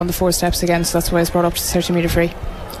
on the 4 steps again, so that's why it's brought up to 30-metre free.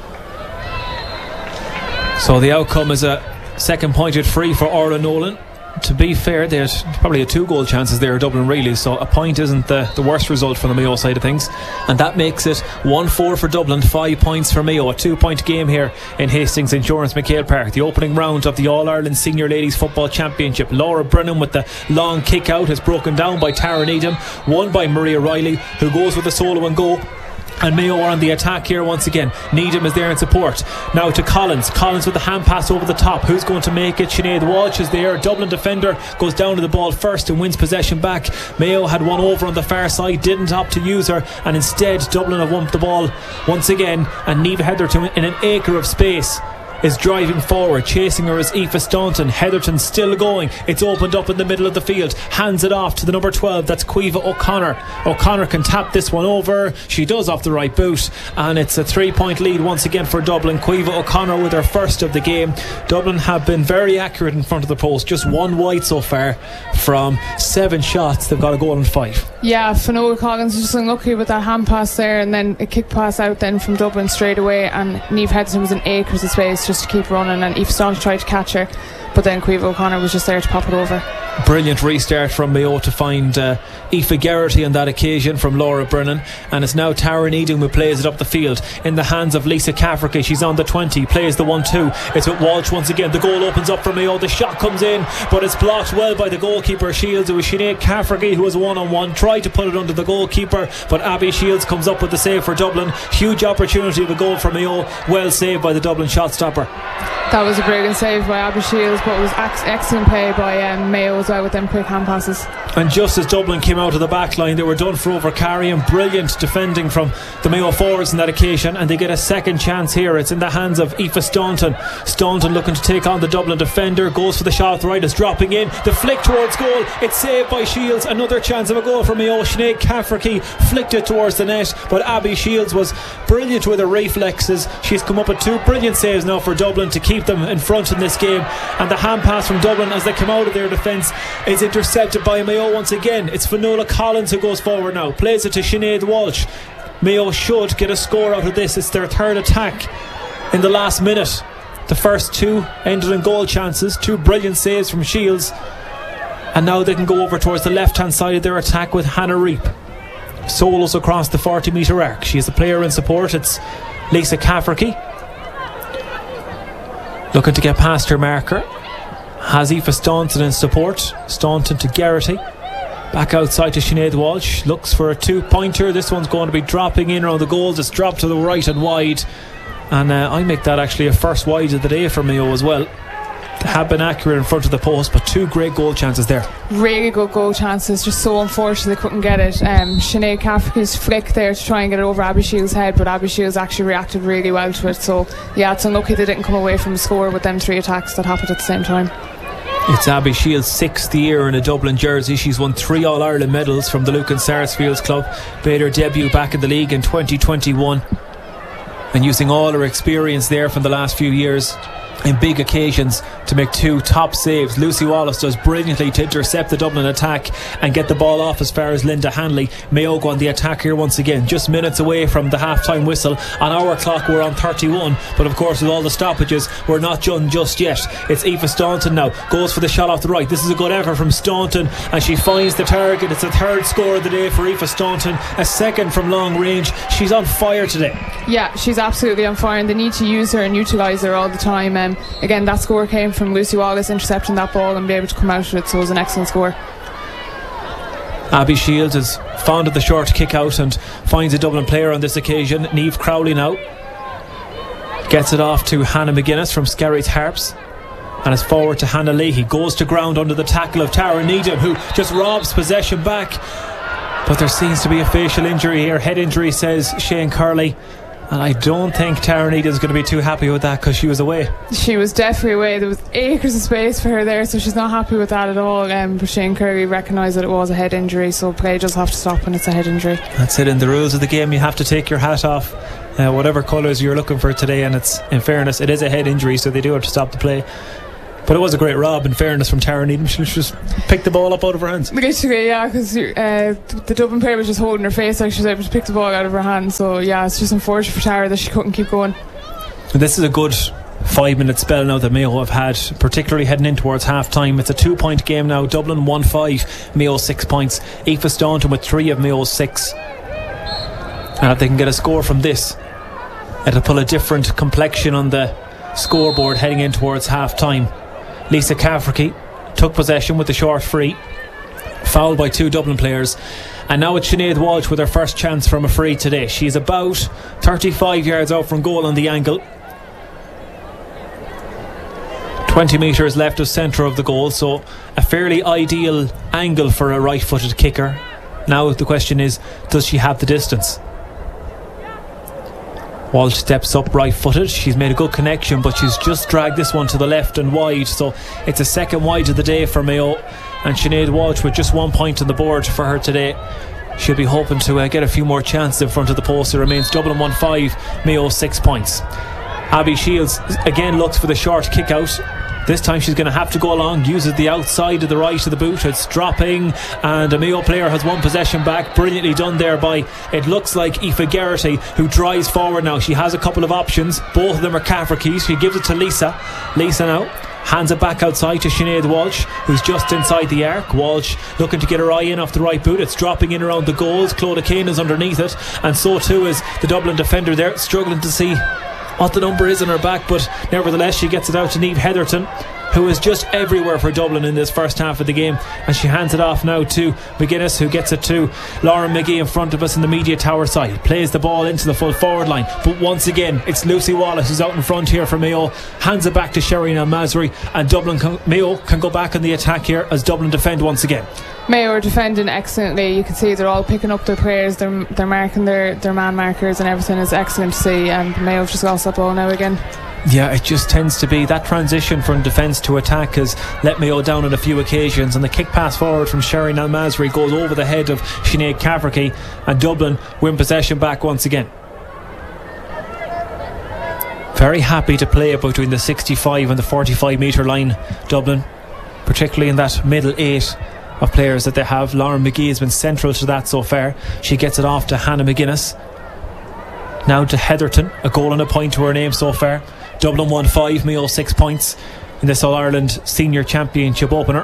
So the outcome is a second pointed free for Orla Nolan. To be fair, they had probably 2 goal chances there, Dublin really, so a point isn't the worst result from the Mayo side of things, and that makes it 1-4 for Dublin, 5 points for Mayo. A 2-point game here in Hastings Insurance McHale Park. The opening round of the All-Ireland Senior Ladies Football Championship. Laura Brennan with the long kick out is broken down by Tara Needham, won by Maria Riley, who goes with a solo and goal. And Mayo are on the attack here once again. Needham is there in support. Now to Collins with the hand pass over the top. Who's going to make it? Sinead Walsh is there. Dublin defender goes down to the ball first and wins possession back. Mayo had one over on the far side, didn't opt to use her, and instead Dublin have won the ball once again, and Niamh Heatherton in an acre of space is driving forward. Chasing her is Aoife Staunton. Heatherton still going. It's opened up in the middle of the field. Hands it off to the number 12. That's Caoimhe O'Connor. O'Connor can tap this one over. She does off the right boot, and it's a 3-point lead once again for Dublin. Caoimhe O'Connor with her first of the game. Dublin have been very accurate in front of the post. Just 1 wide so far from 7 shots. They've got a goal in 5. Yeah, Finola Collins just unlucky with that hand pass there, and then a kick pass out then from Dublin straight away, and Niamh Heatherton was in acres of space just to keep running, and Aoife Staunton tried to catch her, but then Caoimhe O'Connor was just there to pop it over. Brilliant restart from Mayo to find Aoife Geraghty on that occasion from Laura Brennan, and it's now Tara Needham who plays it up the field in the hands of Lisa Cafferty. She's on the 20, plays the 1-2. It's with Walsh once again. The goal opens up for Mayo. The shot comes in, but it's blocked well by the goalkeeper Shields. It was Sinead Cafferty who was 1-on-1, tried to put it under the goalkeeper, but Abby Shields comes up with the save for Dublin. Huge opportunity of a goal for Mayo, well saved by the Dublin shot stopper. That was a brilliant save by Abby Shields, but it was excellent play by Mayo as well with them quick hand passes. And just as Dublin came out of the back line, they were done for over carrying. Brilliant defending from the Mayo forwards on that occasion, and they get a second chance here. It's in the hands of Aoife Staunton. Staunton looking to take on the Dublin defender, goes for the shot off the right, is dropping in, the flick towards goal, it's saved by Shields. Another chance of a goal for Mayo. Sinead Cafferty flicked it towards the net, but Abby Shields was brilliant with her reflexes. She's come up with 2 brilliant saves now for Dublin to keep them in front in this game, and the hand pass from Dublin as they come out of their defence is intercepted by Mayo once again. It's Finola Collins who goes forward now, plays it to Sinead Walsh. Mayo should get a score out of this. It's their 3rd attack in the last minute. The first 2 ended in goal chances, 2 brilliant saves from Shields, and now they can go over towards the left hand side of their attack with Hannah Reap. Solos across the 40-metre arc. She is the player in support. It's Lisa Cafferty looking to get past her marker. Has Aoife Staunton in support. Staunton to Geraghty. Back outside to Sinead Walsh. Looks for a 2-pointer. This one's going to be dropping in around the goals. It's dropped to the right and wide. And I make that actually a first wide of the day for Mayo as well. They have been accurate in front of the post, but 2 great goal chances there. Really good goal chances, just so unfortunate they couldn't get it. Sinead Cafferty's flick there to try and get it over Abby Shields' head, but Abby Shields actually reacted really well to it. So yeah, it's unlucky they didn't come away from the score with them 3 attacks that happened at the same time. It's Abby Shields' 6th year in a Dublin jersey. She's won 3 All-Ireland medals from the Lucan Sarsfields club. Made her debut back in the league in 2021, and using all her experience there from the last few years in big occasions to make 2 top saves. Lucy Wallace does brilliantly to intercept the Dublin attack and get the ball off as far as Linda Hanley. Mayo go on the attack here once again, just minutes away from the half-time whistle. On our clock we're on 31, but of course with all the stoppages we're not done just yet. It's Aoife Staunton now, goes for the shot off the right. This is a good effort from Staunton, and she finds the target. It's the 3rd score of the day for Aoife Staunton, a 2nd from long range. She's on fire today. Yeah, she's absolutely on fire, and they need to use her and utilise her all the time. Again, that score came from Lucy Wallace intercepting that ball and be able to come out of it, so it was an excellent score. Abby Shields is fond of the short kick out and finds a Dublin player on this occasion. Niamh Crowley now gets it off to Hannah McGuinness from Skerries Harps, and it's forward to Hannah Leahy. Goes to ground under the tackle of Tara Needham, who just robs possession back, but there seems to be a facial injury here, head injury, says Shane Curley. And I don't think Tara Needham is going to be too happy with that, because she was away. She was definitely away. There was acres of space for her there, so she's not happy with that at all. But Shane Curry recognised that it was a head injury, so play does have to stop when it's a head injury. That's it. In the rules of the game, you have to take your hat off, whatever colours you're looking for today. And it's, in fairness, it is a head injury, so they do have to stop the play. But it was a great rob, in fairness, from Tara Needham. She just picked the ball up out of her hands. Literally, yeah, because the Dublin player was just holding her face like she was able to pick the ball out of her hand. So yeah, it's just unfortunate for Tara that she couldn't keep going. And this is a good 5-minute spell now that Mayo have had, particularly heading in towards half time. It's a 2-point game now. Dublin 1-5, Mayo 6 points. Aoife Staunton with 3 of Mayo's 6. And if they can get a score from this, it'll pull a different complexion on the scoreboard heading in towards half time. Lisa Cafferty took possession with the short free, fouled by 2 Dublin players, and now it's Sinead Walsh with her first chance from a free today. She's about 35 yards out from goal on the angle, 20 metres left of centre of the goal, so a fairly ideal angle for a right-footed kicker. Now the question is, does she have the distance? Walsh steps up right-footed. She's made a good connection, but she's just dragged this one to the left and wide, so it's a second wide of the day for Mayo. And Sinead Walsh with just 1 point on the board for her today. She'll be hoping to get a few more chances in front of the post. It remains Dublin 1-5, Mayo 6 points. Abby Shields again looks for the short kick out. This time she's going to have to go along, uses the outside of the right of the boot. It's dropping, and a Mayo player has one possession back. Brilliantly done there by, it looks like Aoife Geraghty, who drives forward now. She has a couple of options. Both of them are Cafferty's. She gives it to Lisa. Lisa now hands it back outside to Sinead Walsh, who's just inside the arc. Walsh looking to get her eye in off the right boot. It's dropping in around the goals. Clodagh Kane is underneath it, and so too is the Dublin defender there, struggling to see what the number is on her back, but nevertheless she gets it out to Niamh Heatherton, who is just everywhere for Dublin in this first half of the game, and she hands it off now to McGuinness, who gets it to Lauren McGee in front of us in the media tower side. Plays the ball into the full forward line, but once again it's Lucy Wallace who's out in front here for Mayo. Hands it back to Sherry Al-Masri, and Mayo can go back on the attack here as Dublin defend once again. Mayo are defending excellently. You can see they're all picking up their players. They're marking their man markers, and everything is excellent to see. And Mayo have just lost that ball now again. Yeah, it just tends to be that transition from defence to attack has let Mayo down on a few occasions, and the kick pass forward from Sherry Al-Masri goes over the head of Sinead Cafferty, and Dublin win possession back once again. Very happy to play between the 65 and the 45 metre line, Dublin, particularly in that middle 8 of players that they have. Lauren McGee has been central to that so far. She gets it off to Hannah McGuinness. Now to Heatherton, a goal and a point to her name so far. Dublin 1-5, Mayo 6 points in this All-Ireland Senior Championship opener.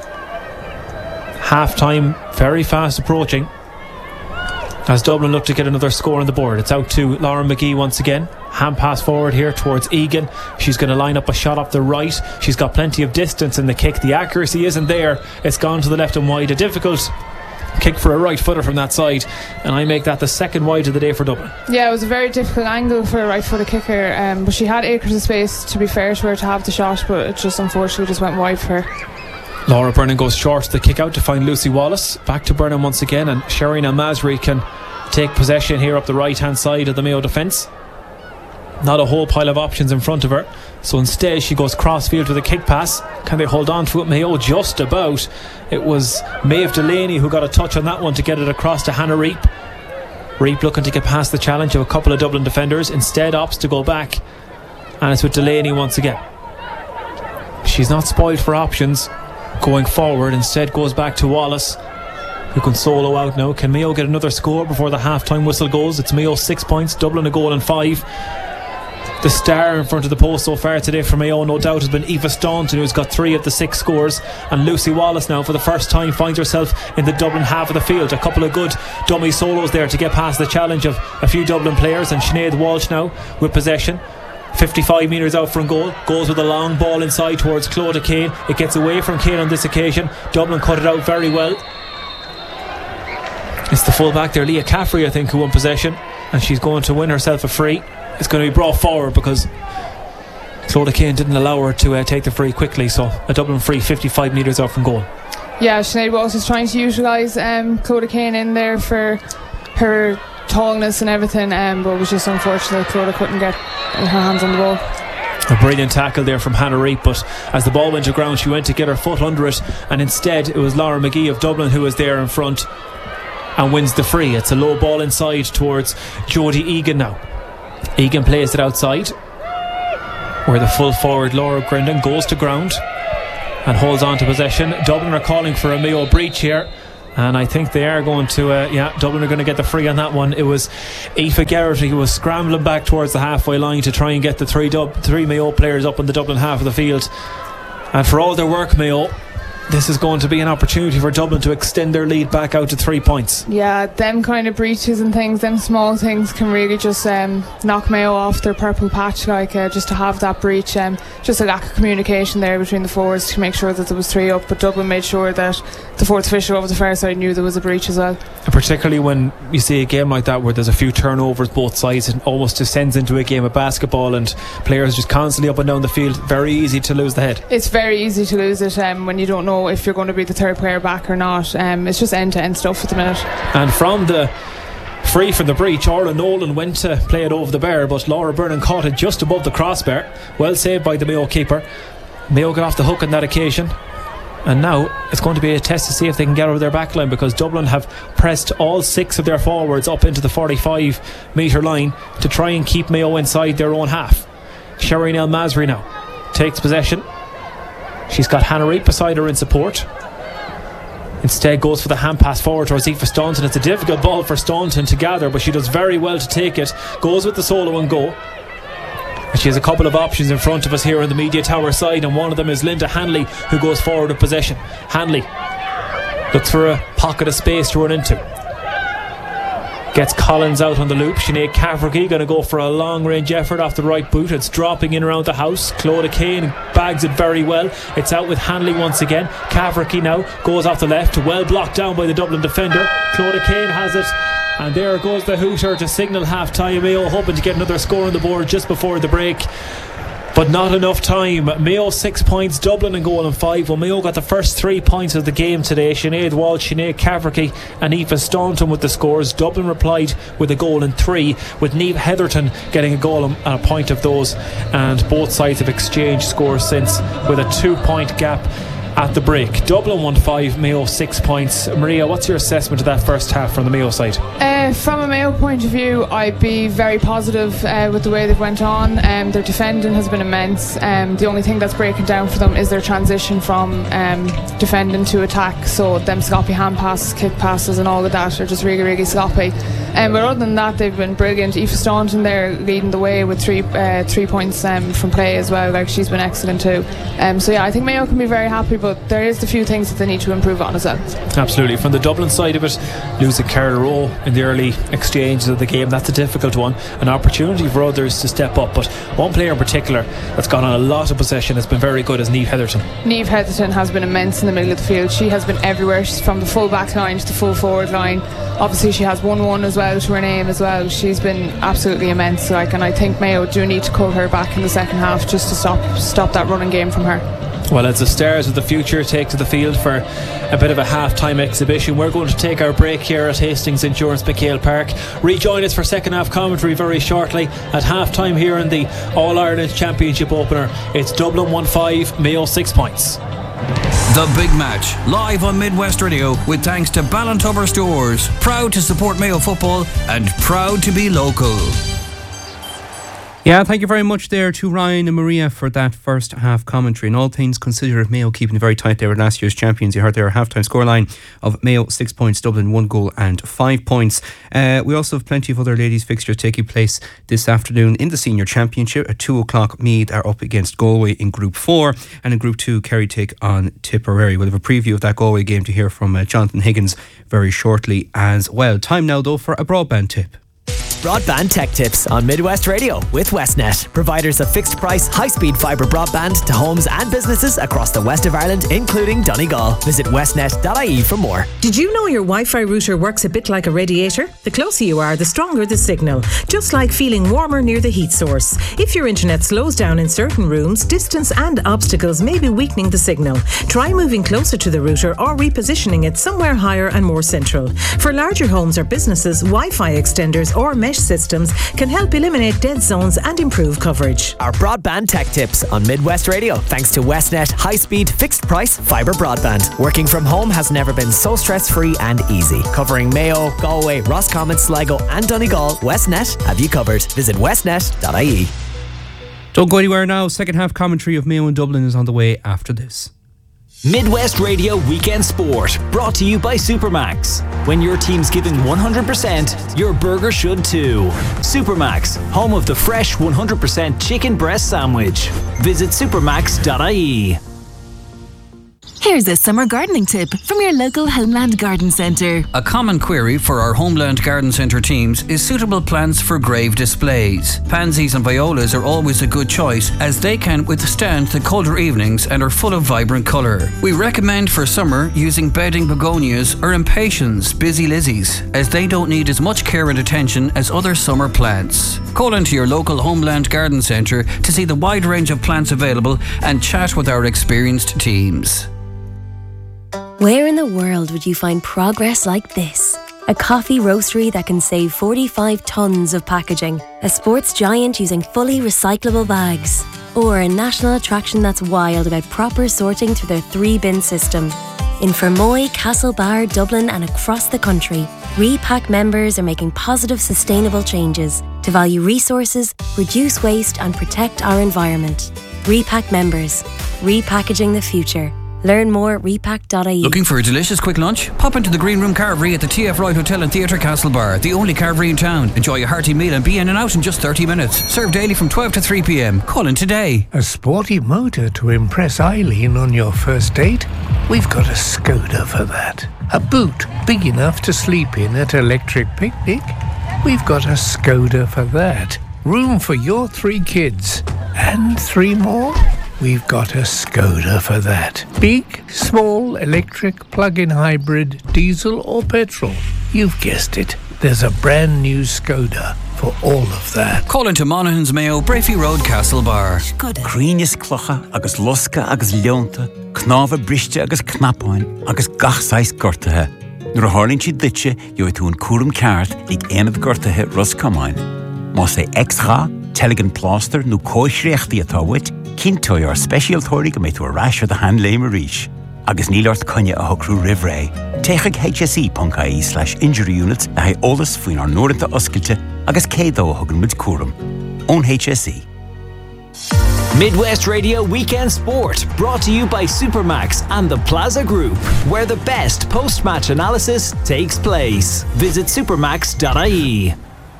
Half time very fast approaching as Dublin look to get another score on the board. It's out to Lauren McGee once again. Hand pass forward here towards Egan. She's going to line up a shot off the right. She's got plenty of distance in the kick. The accuracy isn't there. It's gone to the left and wide. A difficult kick for a right footer from that side, and I make that the second wide of the day for Dublin. Yeah, it was a very difficult angle for a right footed kicker, but she had acres of space, to be fair to her, to have the shot, but it just unfortunately just went wide for her. Laura Brennan goes short to the kick out to find Lucy Wallace. Back to Brennan once again, and Sherry Al-Masri can take possession here up the right hand side of the Mayo defence. Not a whole pile of options in front of her, so instead she goes crossfield with a kick pass. Can they hold on to it? Mayo just about. It was Maeve Delaney who got a touch on that one to get it across to Hannah Reap. Reap looking to get past the challenge of a couple of Dublin defenders, instead opts to go back, and it's with Delaney once again. She's not spoiled for options going forward, instead goes back to Wallace, who can solo out now. Can Mayo get another score before the half-time whistle goes? It's Mayo 6 points, Dublin a goal and 5. The star in front of the post so far today for Mayo, no doubt, has been Aoife Staunton, who's got 3 of the 6 scores, and Lucy Wallace now for the first time finds herself in the Dublin half of the field. A couple of good dummy solos there to get past the challenge of a few Dublin players, and Sinead Walsh now with possession, 55 metres out from goal, goes with a long ball inside towards Clodagh Kane. It gets away from Kane on this occasion. Dublin cut it out very well. It's the full-back there, Leah Caffrey, I think, who won possession, and she's going to win herself a free. It's going to be brought forward because Clodagh Kane didn't allow her to take the free quickly, so a Dublin free 55 metres out from goal. Yeah, Sinead Walsh is trying to utilise Clodagh Kane in there for her tallness and everything, but it was just unfortunate Clodagh couldn't get her hands on the ball. A brilliant tackle there from Hannah Reap, but as the ball went to ground she went to get her foot under it, and instead it was Laura McGee of Dublin who was there in front and wins the free. It's a low ball inside towards Jodie Egan now. Egan plays it outside. where the full forward Laura Grindon goes to ground and holds on to possession. Dublin are calling for a Mayo breach here, and I think they are going to Dublin are going to get the free on that one. It was Aoife Geraghty who was scrambling back towards the halfway line to try and get the three Mayo players up in the Dublin half of the field, and for all their work, Mayo, this is going to be an opportunity for Dublin to extend their lead back out to 3 points. Yeah, them kind of breaches and things, them small things can really just knock Mayo off their purple patch, just to have that breach. Just a lack of communication there between the forwards to make sure that there was 3 up, but Dublin made sure that the fourth official over the far side knew there was a breach as well. And particularly when you see a game like that where there's a few turnovers both sides, it almost descends into a game of basketball and players just constantly up and down the field. Very easy to lose the head. It's very easy to lose it when you don't know if you're going to be the third player back or not. It's just end-to-end stuff at the minute. And from the free from the breach, Orla Nolan went to play it over the bar, but Laura Byrne caught it just above the crossbar. Well saved by the Mayo keeper. Mayo got off the hook on that occasion, and now it's going to be a test to see if they can get over their backline, because Dublin have pressed all 6 of their forwards up into the 45 metre line to try and keep Mayo inside their own half. Shireen El Masri now takes possession. She's got Hannah Reid beside her in support. Instead goes for the hand pass forward towards Aoife Staunton. It's a difficult ball for Staunton to gather, but she does very well to take it. Goes with the solo and go. And she has a couple of options in front of us here on the media tower side, and one of them is Linda Hanley, who goes forward with possession. Hanley looks for a pocket of space to run into. Gets Collins out on the loop. Sinead Cafferty going to go for a long range effort off the right boot. It's dropping in around the house. Clodagh Kane bags it very well. It's out with Hanley once again. Cafferty now goes off the left, well blocked down by the Dublin defender. Clodagh Kane has it, and there goes the hooter to signal half time. Mayo hoping to get another score on the board just before the break, but not enough time. Mayo 6 points, Dublin in goal and 5. Well, Mayo got the first 3 points of the game today. Sinead Walsh, Sinead Cafferty and Aoife Staunton with the scores. Dublin replied with a goal and 3, with Niamh Heatherton getting a goal and a point of those, and both sides have exchanged scores since, with a 2-point gap at the break. Dublin won 5, Mayo 6 points. Maria, what's your assessment of that first half from the Mayo side? From a Mayo point of view, I'd be very positive with the way they've went on. Their defending has been immense. The only thing that's breaking down for them is their transition from defending to attack. So them sloppy hand passes, kick passes and all of that are just really, really sloppy. But other than that, they've been brilliant. Aoife Staunton there leading the way with 3 points from play as well. She's been excellent too. So yeah, I think Mayo can be very happy, but there is a few things that they need to improve on as well. Absolutely. From the Dublin side of it, losing Cara Rowe in the early exchanges of the game, that's a difficult one. An opportunity for others to step up, but one player in particular that's got on a lot of possession has been very good is Niamh Heatherton. Niamh Heatherton has been immense in the middle of the field. She has been everywhere. She's from the full back line to the full forward line. Obviously she has 1-1 as well to her name as well. She's been absolutely immense, and I think Mayo do need to call her back in the second half just to stop that running game from her. Well, as the stars of the future take to the field for a bit of a half-time exhibition, we're going to take our break here at Hastings Insurance McHale Park. Rejoin us for second half commentary very shortly. At half-time here in the All-Ireland Championship opener, it's Dublin 1-5, Mayo 6 points. The Big Match, live on Midwest Radio, with thanks to Ballintubber Stores. Proud to support Mayo football and proud to be local. Yeah, thank you very much there to Ryan and Maria for that first half commentary. And all things considered, Mayo keeping it very tight there with last year's champions. You heard their half-time scoreline of Mayo 6 points, Dublin 1 goal and 5 points. We also have plenty of other ladies fixtures taking place this afternoon in the Senior Championship. At 2 o'clock, Meath are up against Galway in Group 4, and in Group 2, Kerry take on Tipperary. We'll have a preview of that Galway game to hear from Jonathan Higgins very shortly as well. Time now though for a broadband tip. Broadband Tech Tips on Midwest Radio with Westnet, providers of fixed price, high-speed fibre broadband to homes and businesses across the west of Ireland, including Donegal. Visit westnet.ie for more. Did you know your Wi-Fi router works a bit like a radiator? The closer you are, the stronger the signal, just like feeling warmer near the heat source. If your internet slows down in certain rooms, distance and obstacles may be weakening the signal. Try moving closer to the router or repositioning it somewhere higher and more central. For larger homes or businesses, Wi-Fi extenders or mesh systems can help eliminate dead zones and improve coverage. Our Broadband Tech Tips on Midwest Radio, thanks to Westnet high-speed, fixed-price fibre broadband. Working from home has never been so stress-free and easy. Covering Mayo, Galway, Roscommon, Sligo and Donegal, Westnet have you covered. Visit westnet.ie. Don't go anywhere now. Second half commentary of Mayo and Dublin is on the way after this. Midwest Radio Weekend Sport, brought to you by Supermax. When your team's giving 100%, your burger should too. Supermax, home of the fresh 100% chicken breast sandwich. Visit supermax.ie. Here's a summer gardening tip from your local Homeland Garden Centre. A common query for our Homeland Garden Centre teams is suitable plants for grave displays. Pansies and violas are always a good choice as they can withstand the colder evenings and are full of vibrant colour. We recommend for summer using bedding begonias or impatiens, busy lizzies, as they don't need as much care and attention as other summer plants. Call into your local Homeland Garden Centre to see the wide range of plants available and chat with our experienced teams. Where in the world would you find progress like this? A coffee roastery that can save 45 tonnes of packaging, a sports giant using fully recyclable bags, or a national attraction that's wild about proper sorting through their 3-bin system. In Fermoy, Castlebar, Dublin and across the country, Repack members are making positive, sustainable changes to value resources, reduce waste and protect our environment. Repack members, repackaging the future. Learn more at repack.ie. Looking for a delicious quick lunch? Pop into the Green Room Carvery at the TF Royal Hotel and Theatre Castlebar, the only carvery in town. Enjoy a hearty meal and be in and out in just 30 minutes. Served daily from 12 to 3 p.m. Call in today. A sporty motor to impress Eileen on your first date? We've got a Skoda for that. A boot big enough to sleep in at Electric Picnic? We've got a Skoda for that. Room for your 3 kids. And 3 more? We've got a Skoda for that. Big, small, electric, plug-in hybrid, diesel or petrol. You've guessed it. There's a brand new Skoda for all of that. Call into Monaghan's Mayo, Brafey Road, Castlebar. Críneas clocha agus losca agus leonta, knáfa briste agus knapáin agus gachsáis gortathe. Nuair a hálinn siad ditse, jo tú an cúram ceart ag éanamh gortathe Roscomáin. Má sé extra, teligin plaster nó cóisreachtaí atá wit, Cintói ar specialtóirí go méid tú a ráis ar the hand léim a ríis. Agus nílart conne a hocrú rivré. Téigh hse.ie/injury units a haid ólas faoin ar nóirinta oscailte agus cédó a thugann muid cúram. Ón HSE. Midwest Radio Weekend Sport, brought to you by Supermax and the Plaza Group, where the best post-match analysis takes place. Visit supermax.ie.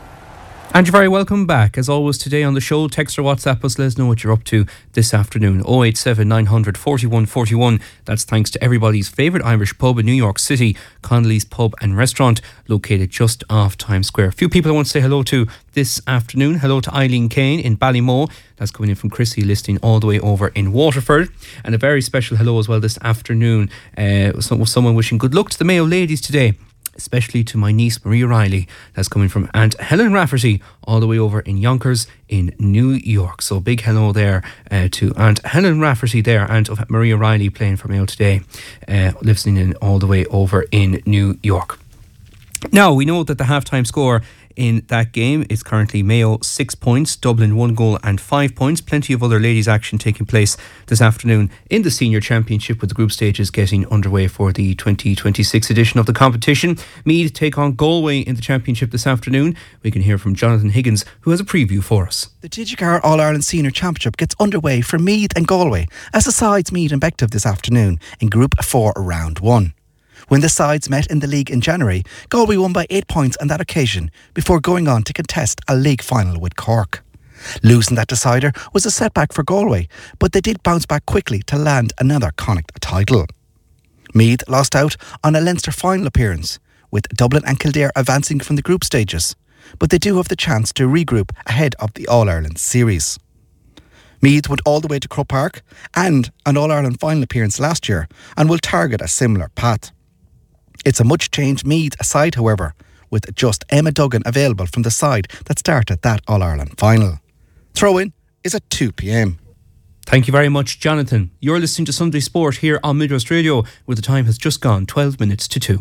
And you're very welcome back. As always today on the show, text or WhatsApp us, let us know what you're up to this afternoon. 087 900 41 41. That's thanks to everybody's favourite Irish pub in New York City, Connolly's Pub and Restaurant, located just off Times Square. A few people I want to say hello to this afternoon. Hello to Eileen Kane in Ballymoe. That's coming in from Chrissy, listening all the way over in Waterford. And a very special hello as well this afternoon. Someone wishing good luck to the Mayo ladies today, especially to my niece Maria Riley. That's coming from Aunt Helen Rafferty all the way over in Yonkers in New York. So big hello there to Aunt Helen Rafferty there, Aunt of Maria Riley, playing for Mayo today, listening in all the way over in New York. Now we know that the half-time score in that game is currently Mayo 6 points, Dublin 1 goal and 5 points. Plenty of other ladies action taking place this afternoon in the Senior Championship, with the group stages getting underway for the 2026 edition of the competition. Meath take on Galway in the Championship this afternoon. We can hear from Jonathan Higgins, who has a preview for us. The DigiCar All-Ireland Senior Championship gets underway for Meath and Galway as the sides meet in Bective this afternoon in Group 4 Round 1. When the sides met in the league in January, Galway won by 8 points on that occasion before going on to contest a league final with Cork. Losing that decider was a setback for Galway, but they did bounce back quickly to land another Connacht title. Meath lost out on a Leinster final appearance, with Dublin and Kildare advancing from the group stages, but they do have the chance to regroup ahead of the All-Ireland series. Meath went all the way to Croke Park and an All-Ireland final appearance last year and will target a similar path. It's a much-changed Meath side, however, with just Emma Duggan available from the side that started that All-Ireland final. Throw-in is at 2 p.m. Thank you very much, Jonathan. You're listening to Sunday Sport here on Midwest Radio, where the time has just gone 12 minutes to 2.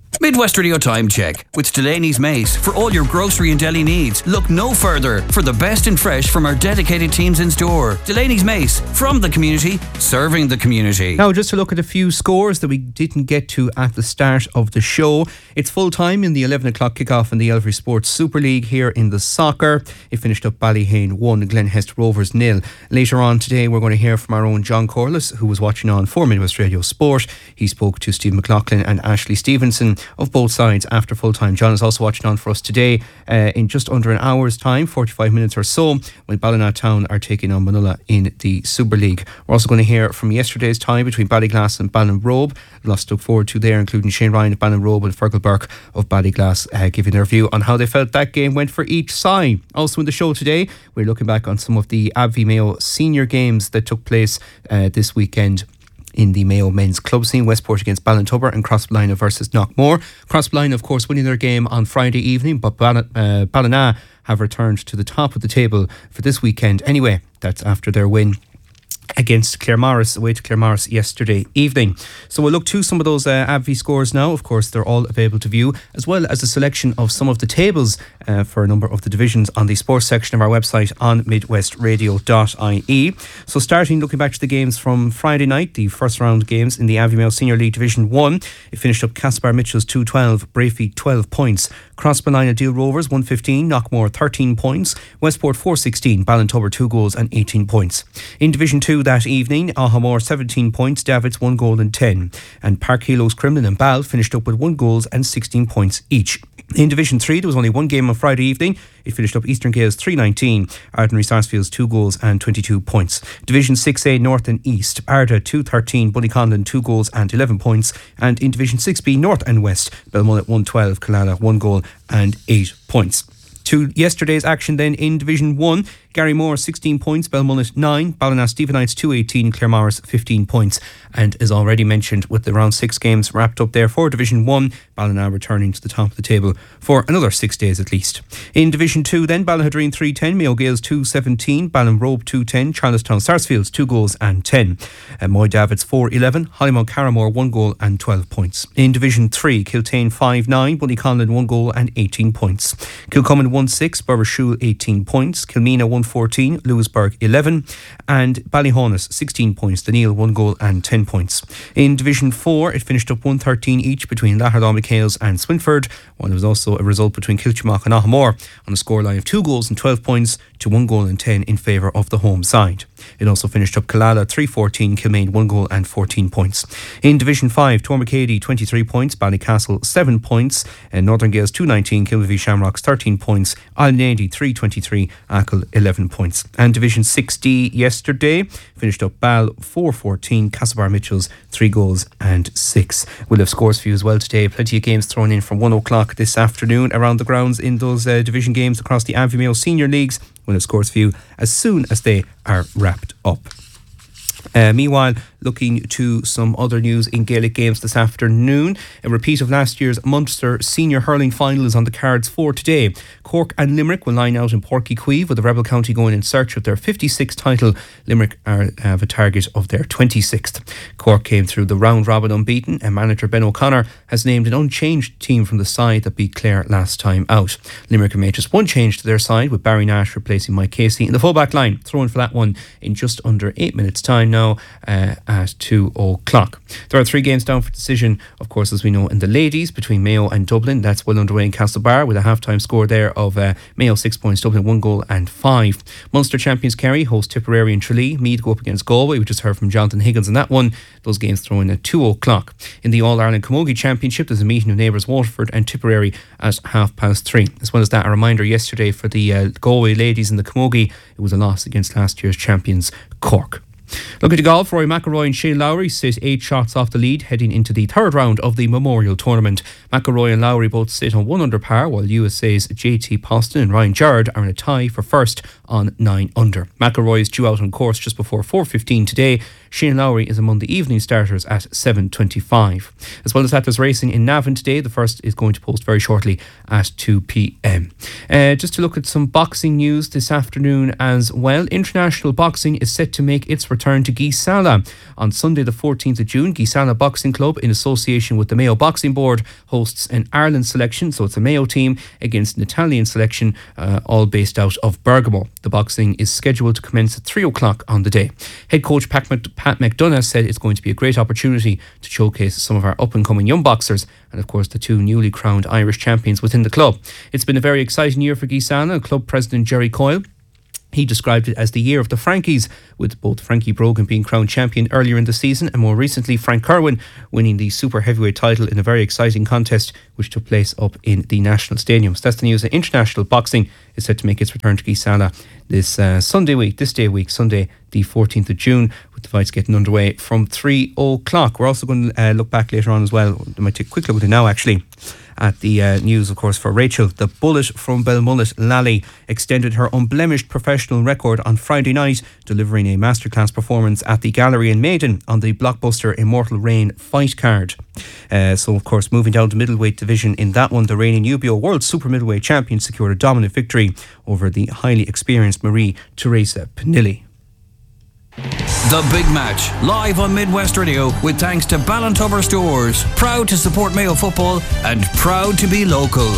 Midwest Radio Time Check with Delaney's Mace. For all your grocery and deli needs, look no further for the best in fresh from our dedicated teams in store. Delaney's Mace, from the community, serving the community. Now, just to look at a few scores that we didn't get to at the start of the show. It's full time in the 11 o'clock kickoff in the Elvery Sports Super League here in the soccer. It finished up Ballyhane 1, Glenhest Rovers 0. Later on today, we're going to hear from our own John Corliss, who was watching on for Midwest Radio Sport. He spoke to Steve McLaughlin and Ashley Stevenson of both sides after full time. John is also watching on for us today in just under an hour's time, 45 minutes or so, when Ballina Town are taking on Manula in the Super League. We're also going to hear from yesterday's tie between Ballyglass and Ballinrobe. Lots to look forward to there, including Shane Ryan of Ballinrobe and Fergal Burke of Ballyglass giving their view on how they felt that game went for each side. Also in the show today, we're looking back on some of the Abbey Mayo senior games that took place this weekend in the Mayo men's club scene. Westport against Ballintubber and Crossballina versus Knockmore. Crossballina, of course, winning their game on Friday evening, but Ballina have returned to the top of the table for this weekend. Anyway, that's after their win against Claremorris, away to Claremorris yesterday evening. So we'll look to some of those ABV scores now. Of course, they're all available to view, as well as a selection of some of the tables for a number of the divisions on the sports section of our website on midwestradio.ie. So starting looking back to the games from Friday night, the first round games in the Abbey Mayo Senior League Division 1, it finished up Caspar Mitchell's 212, Brafey 12 points, Crossballina Deal Rovers 115, Knockmore 13 points, Westport 416, Ballintubber 2 goals and 18 points. In Division 2 that evening, Ahamore 17 points, Davids 1 goal and 10, and Park Helos, Cremlin and Ball finished up with 1 goals and 16 points each. In Division 3, there was only one game on Friday evening. It finished up Eastern Gales 319, Ardnary Sarsfields 2 goals and 22 points. Division 6A North and East, Arda 213, Bunnyconlon 2 goals and 11 points. And in Division 6B North and West, Belmullet 112, Killala 1 goal and 8 points. To yesterday's action then in Division 1, Garrymore 16 points, Belmullet 9, Ballina Stephenites 218, Claremorris 15 points. And as already mentioned, with the round 6 games wrapped up there for Division 1, Ballina returning to the top of the table for another 6 days at least. In Division 2 then, Ballinhadreen 310, Mayo Gales 217, Ballinrobe 210, Charlestown Sarsfields 2 goals and 10. Moy Davids 411, Hollymount Carramore 1 goal and 12 points. In Division 3, Kiltane 5-9, Bunnyconlon 1 goal and 18 points. Kilcommon 1-6, Burbershule 18 points, Kilmina 1-14, Lewisburg 11, and Ballyhonus 16 points, the Neil 1 goal and 10 points. In Division 4, it finished up 113 each between Laherdaw McHales and Swinford, while there was also a result between Kilchimock and Ahamore on a scoreline of 2 goals and 12 points to 1 goal and 10 in favour of the home side. It also finished up Killala 3-14, Kilmaine 1 goal and 14 points. In Division 5, Tormacady 23 points, Ballycastle 7 points, and Northern Gales 219, Kilvavie Shamrocks 13 points, Island 323, Achill 11 points. And Division 6D yesterday finished up Ball 4-14, Castlebar Mitchells 3 goals and 6. We'll have scores for you as well today. Plenty of games thrown in from 1 o'clock this afternoon around the grounds in those division games across the Abbey Mayo Senior Leagues. We'll have scores for you as soon as they are wrapped up. Meanwhile, looking to some other news in Gaelic games this afternoon. A repeat of last year's Munster Senior Hurling Final is on the cards for today. Cork and Limerick will line out in Páirc Uí Chaoimh, with the Rebel County going in search of their 56th title. Limerick have a target of their 26th. Cork came through the round robin unbeaten, and manager Ben O'Connor has named an unchanged team from the side that beat Clare last time out. Limerick have made just one change to their side, with Barry Nash replacing Mike Casey in the full-back line, throwing for that one in just under 8 minutes time now at 2 o'clock. There are 3 games down for decision, of course, as we know, in the ladies between Mayo and Dublin. That's well underway in Castlebar, with a half-time score there of Mayo 6 points, Dublin 1 goal and 5. Munster champions Kerry host Tipperary and Tralee. Meath go up against Galway. We just heard from Jonathan Higgins on that one. Those games throw in at 2 o'clock. In the All-Ireland Camogie Championship, there's a meeting of neighbours Waterford and Tipperary at 3:30. As well as that, a reminder yesterday for the Galway ladies in the Camogie, it was a loss against last year's champions Cork. Looking to golf, Rory McIlroy and Shane Lowry sit 8 shots off the lead heading into the third round of the Memorial Tournament. McIlroy and Lowry both sit on 1 under par, while USA's JT Poston and Ryan Gerrard are in a tie for first on 9 under. McIlroy is due out on course just before 4:15 today. Shane Lowry is among the evening starters at 7:25. As well as that, there's racing in Navan today. The first is going to post very shortly at 2 p.m. Just to look at some boxing news this afternoon as well. International boxing is set to make its return return to Geesala. On Sunday the 14th of June, Geesala Boxing Club, in association with the Mayo Boxing Board, hosts an Ireland selection, so it's a Mayo team against an Italian selection, all based out of Bergamo. The boxing is scheduled to commence at 3 o'clock on the day. Head coach Pat McDonough said it's going to be a great opportunity to showcase some of our up-and-coming young boxers and, of course, the two newly crowned Irish champions within the club. It's been a very exciting year for Geesala. Club president Jerry Coyle, he described it as the year of the Frankies, with both Frankie Brogan being crowned champion earlier in the season and more recently Frank Kerwin winning the super heavyweight title in a very exciting contest which took place up in the National Stadium. So that's the news. International boxing is set to make its return to Geesala this Sunday, the 14th of June, with the fights getting underway from 3 o'clock. We're also going to look back later on as well. I might take a quick look at it now actually. At the news, of course, for Rachel. The Bullet from Belmullet, Lally, extended her unblemished professional record on Friday night, delivering a masterclass performance at the Gallery in Maiden on the blockbuster Immortal Reign fight card. So, of course, moving down to middleweight division in that one, the reigning UBO World Super Middleweight Champion secured a dominant victory over the highly experienced Marie Teresa Pinilli. The Big Match, live on Midwest Radio, with thanks to Ballintober Stores. Proud to support Mayo football and proud to be local.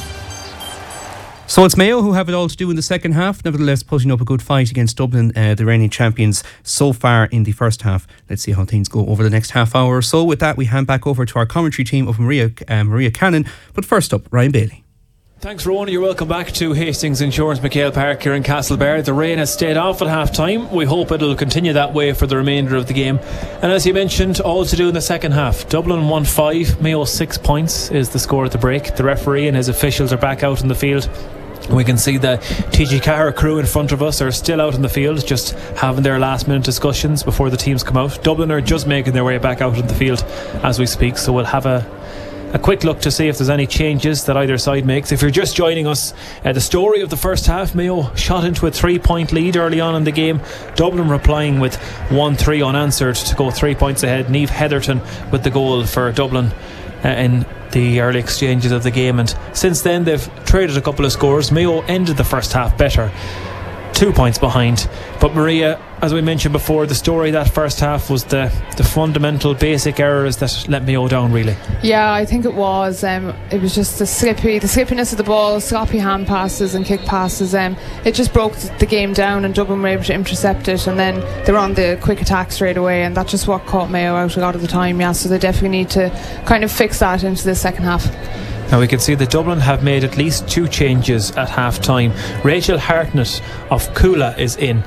So it's Mayo who have it all to do in the second half, nevertheless putting up a good fight against Dublin, the reigning champions, so far in the first half. Let's see how things go over the next half hour or so. With that, we hand back over to our commentary team of Maria Cannon. But first up, Ryan Bailey. Thanks, Rowan. You're welcome back to Hastings Insurance McHale Park here in Castlebar. The rain has stayed off at half time. We hope it'll continue that way for the remainder of the game. And as you mentioned, all to do in the second half. Dublin won 5, Mayo 6 points is the score at the break. The referee and his officials are back out in the field. We can see the TG Cara crew in front of us are still out in the field, just having their last minute discussions before the teams come out. Dublin are just making their way back out in the field as we speak, so we'll have a quick look to see if there's any changes that either side makes. If you're just joining us, the story of the first half, Mayo shot into a 3-point lead early on in the game. Dublin replying with 1-3 unanswered to go 3 points ahead. Niamh Heatherton with the goal for Dublin in the early exchanges of the game, and since then they've traded a couple of scores. Mayo ended the first half better, 2 points behind. But Maria, as we mentioned before, the story that first half was the fundamental basic errors that let Mayo down, really. Yeah, I think it was. It was just the slippiness of the ball, sloppy hand passes and kick passes. It just broke the game down, and Dublin were able to intercept it, and then they were on the quick attack straight away, and that's just what caught Mayo out a lot of the time. Yeah, so they definitely need to kind of fix that into the second half. Now we can see that Dublin have made at least 2 changes at half time. Rachel Hartnett of Coola is in,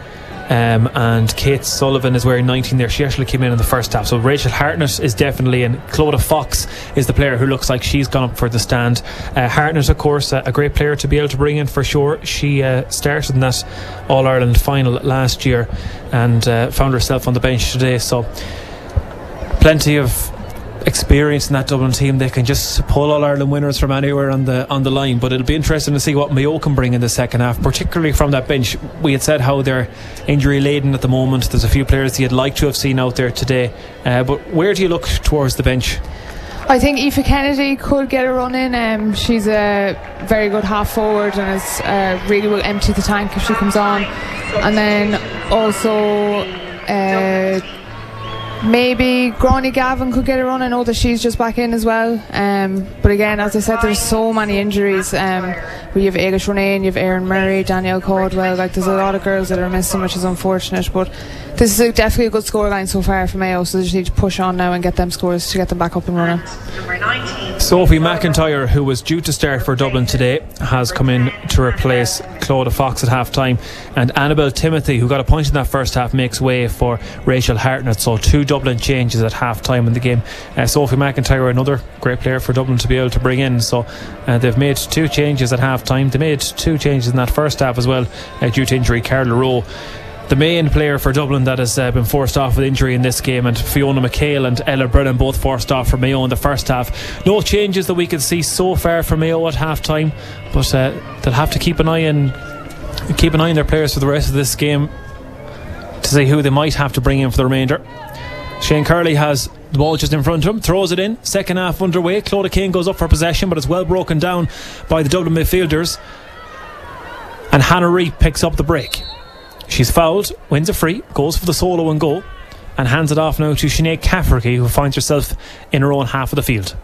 and Kate Sullivan is wearing 19 there. She actually came in the first half, so Rachel Hartnett is definitely in. Clodagh Fox is the player who looks like she's gone up for the stand. Hartnett, of course, a great player to be able to bring in for sure. She started in that All-Ireland final last year and found herself on the bench today, so plenty of experience in that Dublin team. They can just pull All-Ireland winners from anywhere on the line, but it'll be interesting to see what Mayo can bring in the second half, particularly from that bench. We had said how they're injury laden at the moment. There's a few players you'd like to have seen out there today, but where do you look towards the bench? I think Aoife Kennedy could get a run in. She's a very good half forward and is really will empty the tank if she comes on. And then also maybe Gráinne Gavin could get a run. I know that she's just back in as well, but again, as I said, there's so many injuries. We have Ailish Ronayne, you have Erin Murray, Danielle Caldwell. Like, there's a lot of girls that are missing, which is unfortunate, but this is definitely a good scoreline so far for Mayo, so they just need to push on now and get them scores to get them back up and running. Sophie McIntyre, who was due to start for Dublin today, has come in to replace Clodagh Fox at half time, and Annabelle Timothy, who got a point in that first half, makes way for Rachel Hartnett. So 2 Dublin changes at half time in the game. Sophie McIntyre, another great player for Dublin to be able to bring in, so they've made 2 changes at half time. They made 2 changes in that first half as well, due to injury. Carla Rowe, the main player for Dublin that has been forced off with injury in this game, and Fiona McHale and Ella Brennan both forced off for Mayo in the first half. No changes that we can see so far for Mayo at half time, but they'll have to keep an eye on their players for the rest of this game to see who they might have to bring in for the remainder. Shane Curley has the ball just in front of him, throws it in, second half underway. Clodagh Kane goes up for possession, but it's well broken down by the Dublin midfielders, and Hannah Reid picks up the break. She's fouled, wins a free, goes for the solo and goal, and hands it off now to Sinead Cafferty, who finds herself in her own half of the field.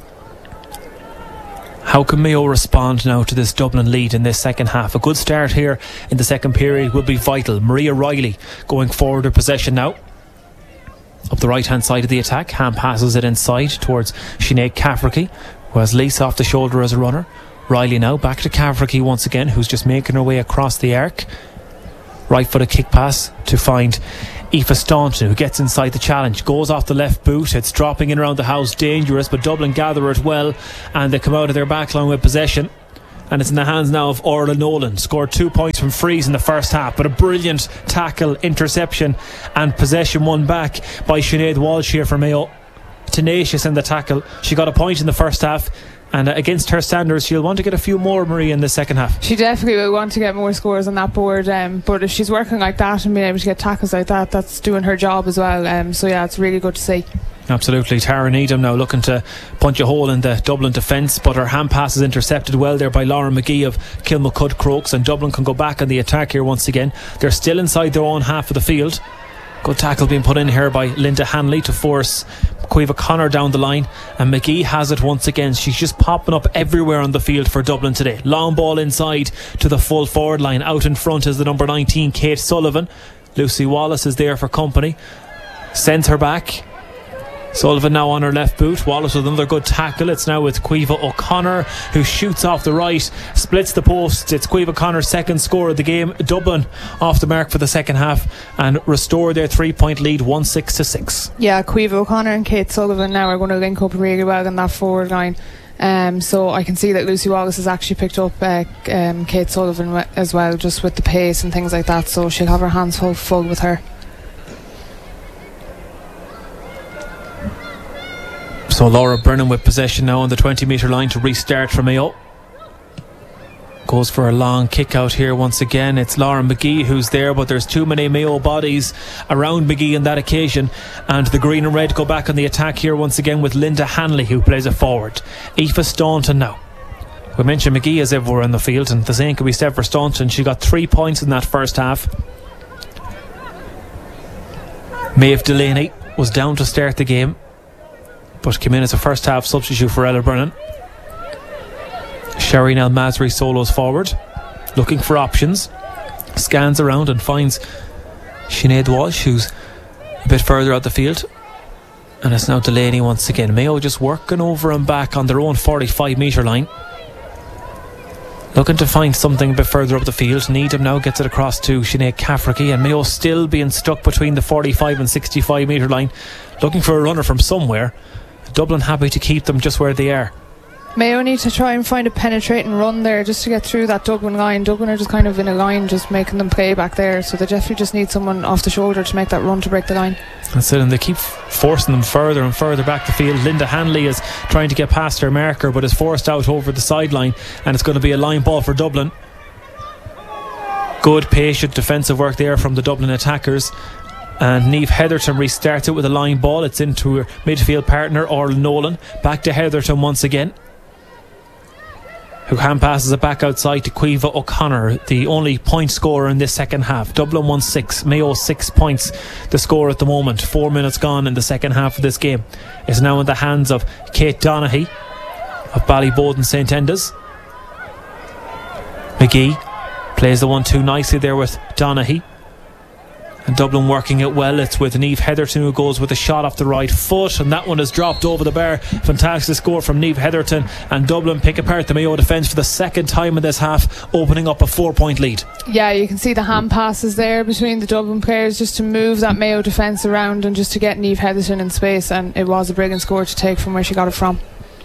How can Mayo respond now to this Dublin lead in this second half? A good start here in the second period will be vital. Maria Riley going forward with possession now. Up the right hand side of the attack, hand passes it inside towards Sinead Cafferty, who has Lisa off the shoulder as a runner. Riley now back to Cafferty once again, who's just making her way across the arc. Right footed kick pass to find Aoife Staunton, who gets inside the challenge, goes off the left boot. It's dropping in around the house, dangerous, but Dublin gather it well, and they come out of their backline with possession. And it's in the hands now of Orla Nolan. Scored 2 points from frees in the first half, but a brilliant tackle, interception, and possession won back by Sinead Walsh here for Mayo. Tenacious in the tackle. She got a point in the first half, and against her standards she'll want to get a few more, Marie, in the second half. She definitely will want to get more scores on that board, but if she's working like that and being able to get tackles like that, that's doing her job as well. So yeah, it's really good to see. Absolutely. Tara Needham now looking to punch a hole in the Dublin defence, but her hand pass is intercepted well there by Lauren McGee of Kilmacud Crokes, and Dublin can go back on the attack here once again. They're still inside their own half of the field. Good tackle being put in here by Linda Hanley to force Caoimhe Connor down the line, and McGee has it once again. She's just popping up everywhere on the field for Dublin today. Long ball inside to the full forward line. Out in front is the number 19 Kate Sullivan. Lucy Wallace is there for company, sends her back. Sullivan now on her left boot. Wallace with another good tackle. It's now with Caoimhe O'Connor, who shoots off the right, splits the post. It's Caoimhe O'Connor's second score of the game. Dublin off the mark for the second half and restore their 3-point lead 1-6. Yeah, Caoimhe O'Connor and Kate Sullivan now are going to link up really well in that forward line. So I can see that Lucy Wallace has actually picked up Kate Sullivan as well, just with the pace and things like that, so she'll have her hands full with her. So Laura Brennan with possession now on the 20-metre line to restart for Mayo. Goes for a long kick out here once again. It's Lauren McGee who's there, but there's too many Mayo bodies around McGee on that occasion, and the green and red go back on the attack here once again with Linda Hanley, who plays it forward. Aoife Staunton now. We mentioned McGee is everywhere on the field, and the same can be said for Staunton. She got 3 points in that first half. Maeve Delaney was down to start the game, but came in as a first half substitute for Ella Brennan. Shireen El Masri solos forward, looking for options, scans around and finds Sinead Walsh, who's a bit further out the field, and it's now Delaney once again. Mayo just working over and back on their own 45-metre line, looking to find something a bit further up the field. Needham now gets it across to Sinead Cafferty, and Mayo still being stuck between the 45 and 65-metre line, looking for a runner from somewhere. Dublin happy to keep them just where they are. Mayo need to try and find a penetrating run there just to get through that Dublin line. Dublin are just kind of in a line, just making them play back there, so they definitely just need someone off the shoulder to make that run to break the line. That's it, and they keep forcing them further and further back the field. Linda Hanley is trying to get past her marker, but is forced out over the sideline, and it's going to be a line ball for Dublin. Good patient defensive work there from the Dublin attackers, and Niamh Heatherton restarts it with a line ball. It's into her midfield partner Orla Nolan. Back to Heatherton once again, who hand passes it back outside to Caoimhe O'Connor, the only point scorer in this second half. Dublin 1-6, Mayo 6 points the score at the moment. 4 minutes gone in the second half of this game. It's now in the hands of Kate Donaghy of Ballyboden St Enda's. McGee plays the 1-2 nicely there with Donaghy, and Dublin working it well. It's with Niamh Heatherton, who goes with a shot off the right foot, and that one is dropped over the bar. Fantastic score from Niamh Heatherton, and Dublin pick apart the Mayo defence for the second time in this half, opening up a 4-point lead. Yeah, you can see the hand passes there between the Dublin players just to move that Mayo defence around and just to get Niamh Heatherton in space, and it was a brilliant score to take from where she got it from.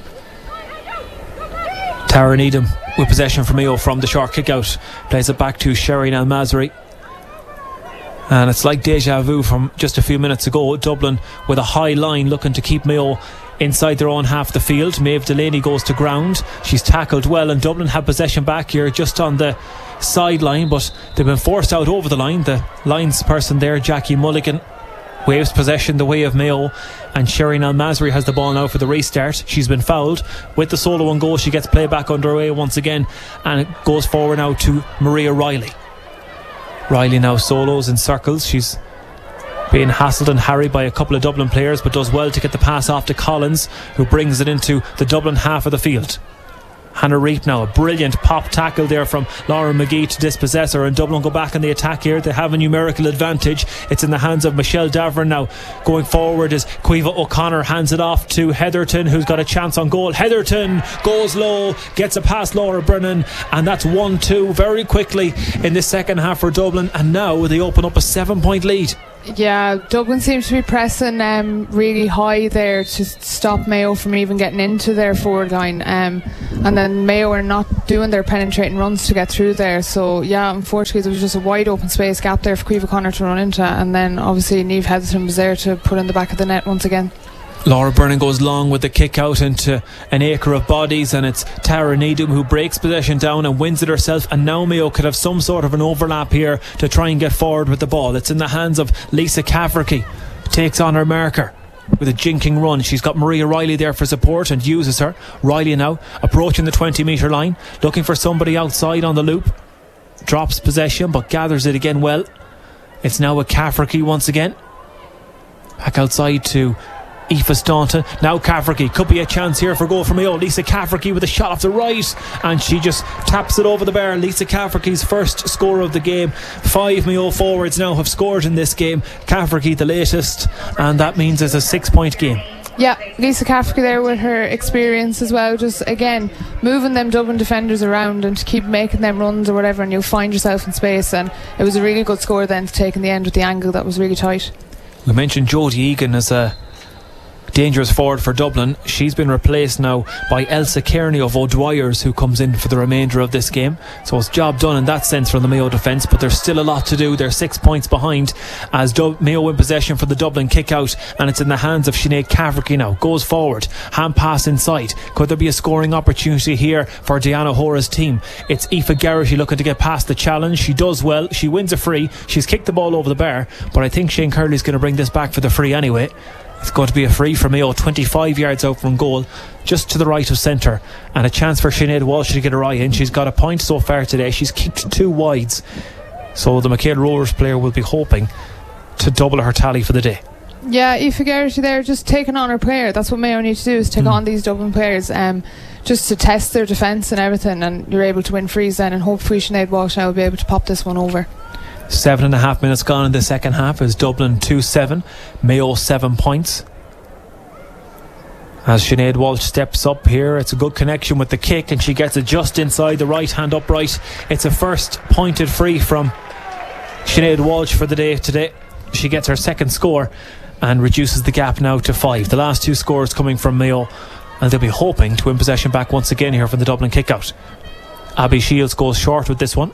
Tara Needham with possession for Mayo from the short kick out, plays it back to Shireen El Masri. And it's like deja vu from just a few minutes ago. Dublin with a high line looking to keep Mayo inside their own half the field. Maeve Delaney goes to ground. She's tackled well, and Dublin have possession back here just on the sideline, but they've been forced out over the line. The lines person there, Jackie Mulligan, waves possession the way of Mayo, and Shireen El Masri has the ball now for the restart. She's been fouled with the solo and goal. She gets play back underway once again, and it goes forward now to Maria Riley. Riley now solos in circles. She's being hassled and harried by a couple of Dublin players, but does well to get the pass off to Collins, who brings it into the Dublin half of the field. Hannah Reap now, a brilliant pop tackle there from Lauren McGee to dispossess her, and Dublin go back in the attack here. They have a numerical advantage. It's in the hands of Michelle Davern now. Going forward is Caoimhe O'Connor, hands it off to Heatherton, who's got a chance on goal. Heatherton goes low, gets a past Laura Brennan, and that's 1-2 very quickly in the second half for Dublin, and now they open up a 7-point lead. Yeah, Dublin seems to be pressing really high there to stop Mayo from even getting into their forward line, and then Mayo are not doing their penetrating runs to get through there. So yeah, unfortunately there was just a wide open space gap there for Caoimhe O'Connor to run into, and then obviously Niamh Heatherton was there to put in the back of the net once again. Laura Brennan goes long with the kick out into an acre of bodies, and it's Tara Needham who breaks possession down and wins it herself, and now Mayo could have some sort of an overlap here to try and get forward with the ball. It's in the hands of Lisa Cafferty, takes on her marker with a jinking run. She's got Maria Riley there for support and uses her. Riley now approaching the 20-metre line, looking for somebody outside on the loop, drops possession but gathers it again well. It's now with Cafferty once again, back outside to Aoife Staunton. Now Cafferty, could be a chance here for goal for Mayo. Lisa Cafferty with a shot off the right, and she just taps it over the bar. Lisa Cafferty's first score of the game. 5 Mayo forwards now have scored in this game. Cafferty the latest, and that means it's a 6-point game. Yeah, Lisa Cafferty there with her experience as well, just again moving them Dublin defenders around and to keep making them runs or whatever, and you'll find yourself in space. And it was a really good score then to take in the end with the angle that was really tight. We mentioned Jodie Egan as a dangerous forward for Dublin. She's been replaced now by Elsa Kearney of O'Dwyer's, who comes in for the remainder of this game. So it's job done in that sense from the Mayo defence, but there's still a lot to do. They're 6 points behind as Mayo win possession for the Dublin kick out, and it's in the hands of Sinead Cafferty now. Goes forward, hand pass inside. Could there be a scoring opportunity here for Diana Hora's team? It's Aoife Garrity looking to get past the challenge. She does well, she wins a free. She's kicked the ball over the bar, but I think Shane Curley's going to bring this back for the free anyway. It's going to be a free for Mayo, 25 yards out from goal, just to the right of centre, and a chance for Sinead Walsh to get her eye in. She's got a point so far today. She's kicked 2 wides, so the McHale Rovers player will be hoping to double her tally for the day. Yeah, Aoife Garrity there just taking on her player. That's what Mayo need to do, is take on these Dublin players, just to test their defence and everything, and you're able to win frees then, and hopefully Sinead Walsh now will be able to pop this one over. 7.5 minutes gone in the second half as Dublin 2-7, Mayo 7 points. As Sinead Walsh steps up here, it's a good connection with the kick, and she gets it just inside the right hand upright. It's a first pointed free from Sinead Walsh for the day today. She gets her second score and reduces the gap now to 5. The last 2 scores coming from Mayo, and they'll be hoping to win possession back once again here from the Dublin kick out. Abby Shields goes short with this one,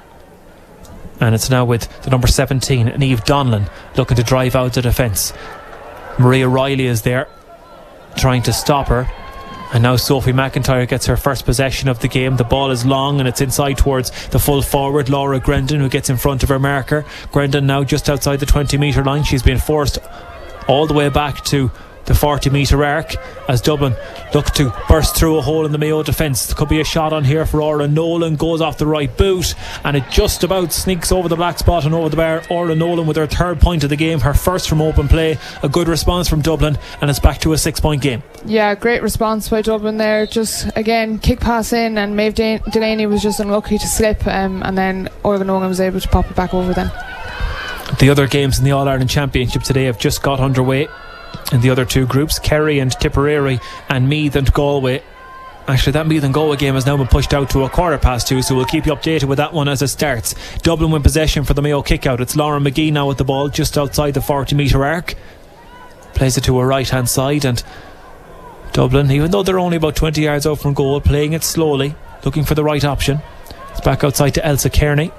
and it's now with the number 17, Niamh Donlan, looking to drive out the defence. Maria Riley is there trying to stop her, and now Sophie McIntyre gets her first possession of the game. The ball is long and it's inside towards the full forward Laura Grendon, who gets in front of her marker. Grendon now just outside the 20-metre line. She's been forced all the way back to the 40-metre arc as Dublin look to burst through a hole in the Mayo defence. There could be a shot on here for Orla Nolan. Goes off the right boot, and it just about sneaks over the black spot and over the bar. Orla Nolan with her 3rd point of the game, her first from open play. A good response from Dublin, and it's back to a 6-point game. Yeah, great response by Dublin there. Just again, kick pass in, and Maeve Delaney was just unlucky to slip, and then Orla Nolan was able to pop it back over then. The other games in the All-Ireland Championship today have just got underway. In the other 2 groups, Kerry and Tipperary, and Meath and Galway. Actually, that Meath and Galway game has now been pushed out to 2:15, so we'll keep you updated with that one as it starts. Dublin win possession for the Mayo kick-out. It's Lauren McGee now with the ball just outside the 40-metre arc. Plays it to her right-hand side, and Dublin, even though they're only about 20 yards out from goal, playing it slowly, looking for the right option. It's back outside to Elsa Kearney.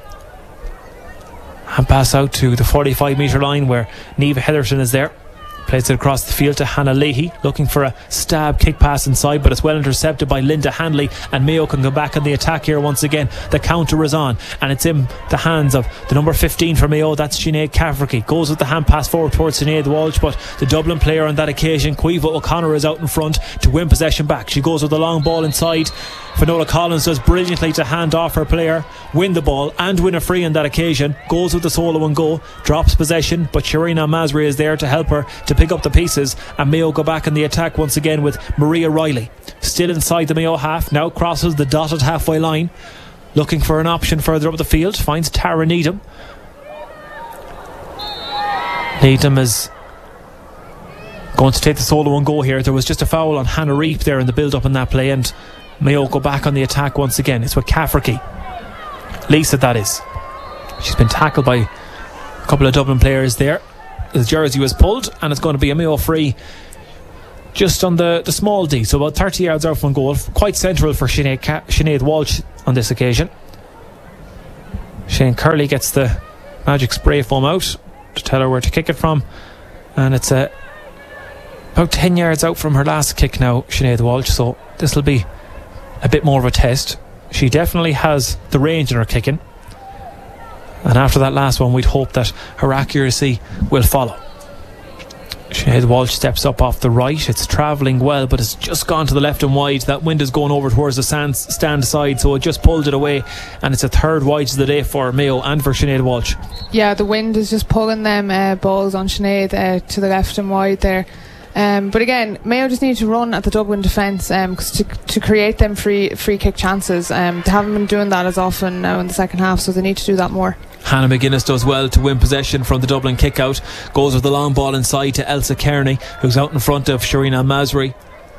And pass out to the 45-metre line where Niamh Heatherton is there. Plays it across the field to Hannah Leahy, looking for a stab kick pass inside, but it's well intercepted by Linda Hanley, and Mayo can go back on the attack here once again. The counter is on, and it's in the hands of the number 15 for Mayo. That's Sinead Cafferty. Goes with the hand pass forward towards Sinead Walsh, but the Dublin player on that occasion, Caoimhe O'Connor, is out in front to win possession back. She goes with the long ball inside. Finola Collins does brilliantly to hand off her player, win the ball and win a free on that occasion. Goes with the solo and go, drops possession, but Shireen Al-Masri is there to help her to pick up the pieces, and Mayo go back in the attack once again with Maria Riley. Still inside the Mayo half, now crosses the dotted halfway line, looking for an option further up the field, finds Tara Needham. Needham is going to take the solo and go here. There was just a foul on Hannah Reap there in the build-up in that play, and Mayo go back on the attack once again. It's with Cafferty. Lisa, that is. She's been tackled by a couple of Dublin players there. The jersey was pulled, and it's going to be a Mayo free just on the small D, so about 30 yards out from goal. Quite central for Sinead Walsh on this occasion. Shane Curley gets the magic spray foam out to tell her where to kick it from, and it's about 10 yards out from her last kick now, Sinead Walsh, so this will be a bit more of a test. She definitely has the range in her kicking, and after that last one we'd hope that her accuracy will follow. Sinead Walsh steps up off the right. It's travelling well, but it's just gone to the left and wide. That wind is going over towards the stand side, so it just pulled it away, and it's a third wide of the day for Mayo and for Sinead Walsh. Yeah, the wind is just pulling them balls on Sinead to the left and wide there. But again, Mayo just need to run at the Dublin defence to create them free kick chances. They haven't been doing that as often now in the second half, so they need to do that more. Hannah McGuinness does well to win possession from the Dublin kick out. Goes with the long ball inside to Elsa Kearney, who's out in front of Shireen Al-Masri.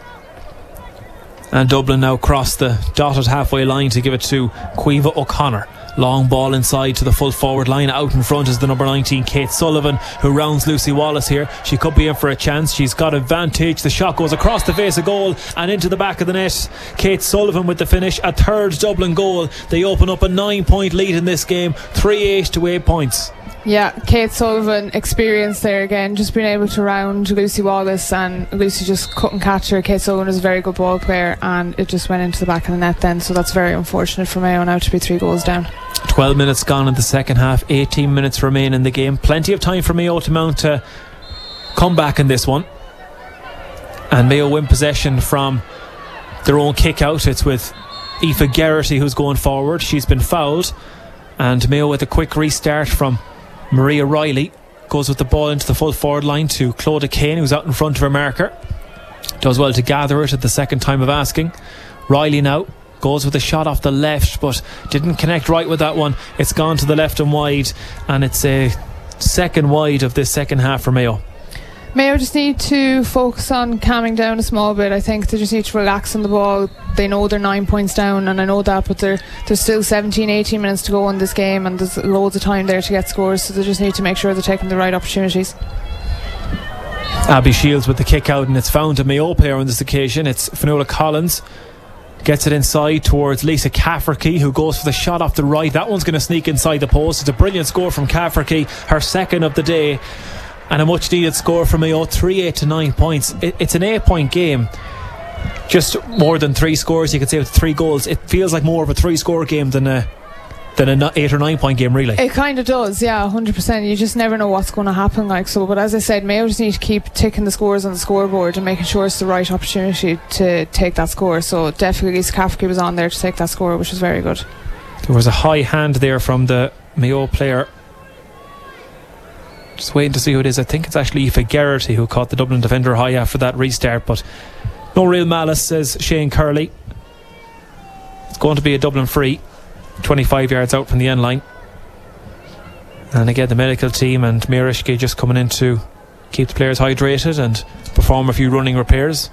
And Dublin now cross the dotted halfway line to give it to Caoimhe O'Connor. Long ball inside to the full forward line. Out in front is the number 19 Kate Sullivan, who rounds Lucy Wallace here. She could be in for a chance. She's got advantage. The shot goes across the face of goal and into the back of the net. Kate Sullivan with the finish. A third Dublin goal. They open up a 9-point lead in this game, 3-8 to 8 points. Yeah, Kate Sullivan experience there again, just being able to round Lucy Wallace, and Lucy just couldn't catch her. Kate Sullivan is a very good ball player, and it just went into the back of the net then, so that's very unfortunate for Mayo now to be 3 goals down. 12 minutes gone in the second half, 18 minutes remain in the game. Plenty of time for Mayo to mount a comeback in this one, and Mayo win possession from their own kick out. It's with Aoife Geraghty who's going forward. She's been fouled, and Mayo with a quick restart from Maria Riley. Goes with the ball into the full forward line to Clodagh Kane, who's out in front of her marker. Does well to gather it at the second time of asking. Riley now goes with a shot off the left, but didn't connect right with that one. It's gone to the left and wide, and it's a second wide of this second half for Mayo. Mayo just need to focus on calming down a small bit. I think they just need to relax on the ball. They know they're 9 points down, and I know that, but there's still 17-18 minutes to go in this game, and there's loads of time there to get scores, so they just need to make sure they're taking the right opportunities. Abby Shields with the kick out, and it's found a Mayo player on this occasion. It's Finola Collins. Gets it inside towards Lisa Cafferty, who goes for the shot off the right. That one's going to sneak inside the post. It's a brilliant score from Cafferty, her second of the day, and a much needed score from Mayo, 3-8 to 9 points. It's an 8-point game, just more than 3 scores, you could say, with 3 goals. It feels like more of a 3-score game than an 8 or 9 point game, really. It kind of does, yeah, 100%. You just never know what's going to happen, like so. But as I said, Mayo just need to keep ticking the scores on the scoreboard and making sure it's the right opportunity to take that score. So definitely Lisa Cafferty was on there to take that score, which was very good. There was a high hand there from the Mayo player. Just waiting to see who it is. I think it's actually Aoife Geraghty who caught the Dublin defender high after that restart, but no real malice, says Shane Curley. It's going to be a Dublin free, 25 yards out from the end line. And again, the medical team and Mirishke just coming in to keep the players hydrated and perform a few running repairs.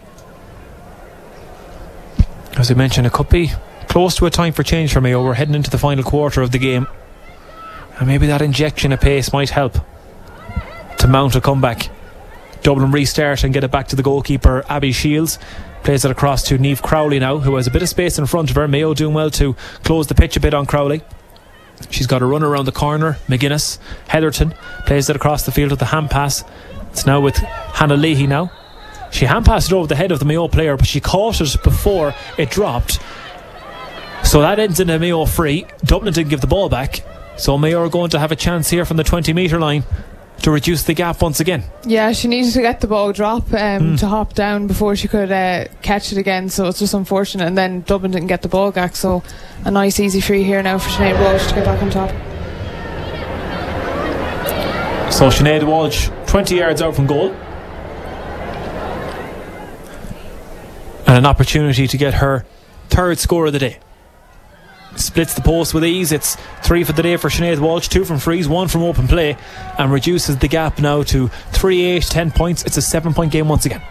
As we mentioned, it could be close to a time for change for Mayo. We're heading into the final quarter of the game, and maybe that injection of pace might help to mount a comeback. Dublin restart and get it back to the goalkeeper Abby Shields. Plays it across to Niamh Crowley now, who has a bit of space in front of her. Mayo doing well to close the pitch a bit on Crowley. She's got a run around the corner. McGuinness, Heatherton plays it across the field with the hand pass. It's now with Hannah Leahy now. She hand passed it over the head of the Mayo player, but she caught it before it dropped, so that ends in a Mayo free. Dublin didn't give the ball back, so Mayo are going to have a chance here from the 20 metre line. to reduce the gap once again. Yeah, she needed to get the ball drop to hop down before she could catch it again, so it's just unfortunate. And then Dublin didn't get the ball back, so a nice easy free here now for Sinead Walsh to get back on top. So Sinead Walsh 20 yards out from goal, and an opportunity to get her third score of the day. Splits the post with ease. It's 3 for the day for Sinead Walsh, 2 from frees, 1 from open play, and reduces the gap now to 3-8, 10 points. It's a 7-point game once again.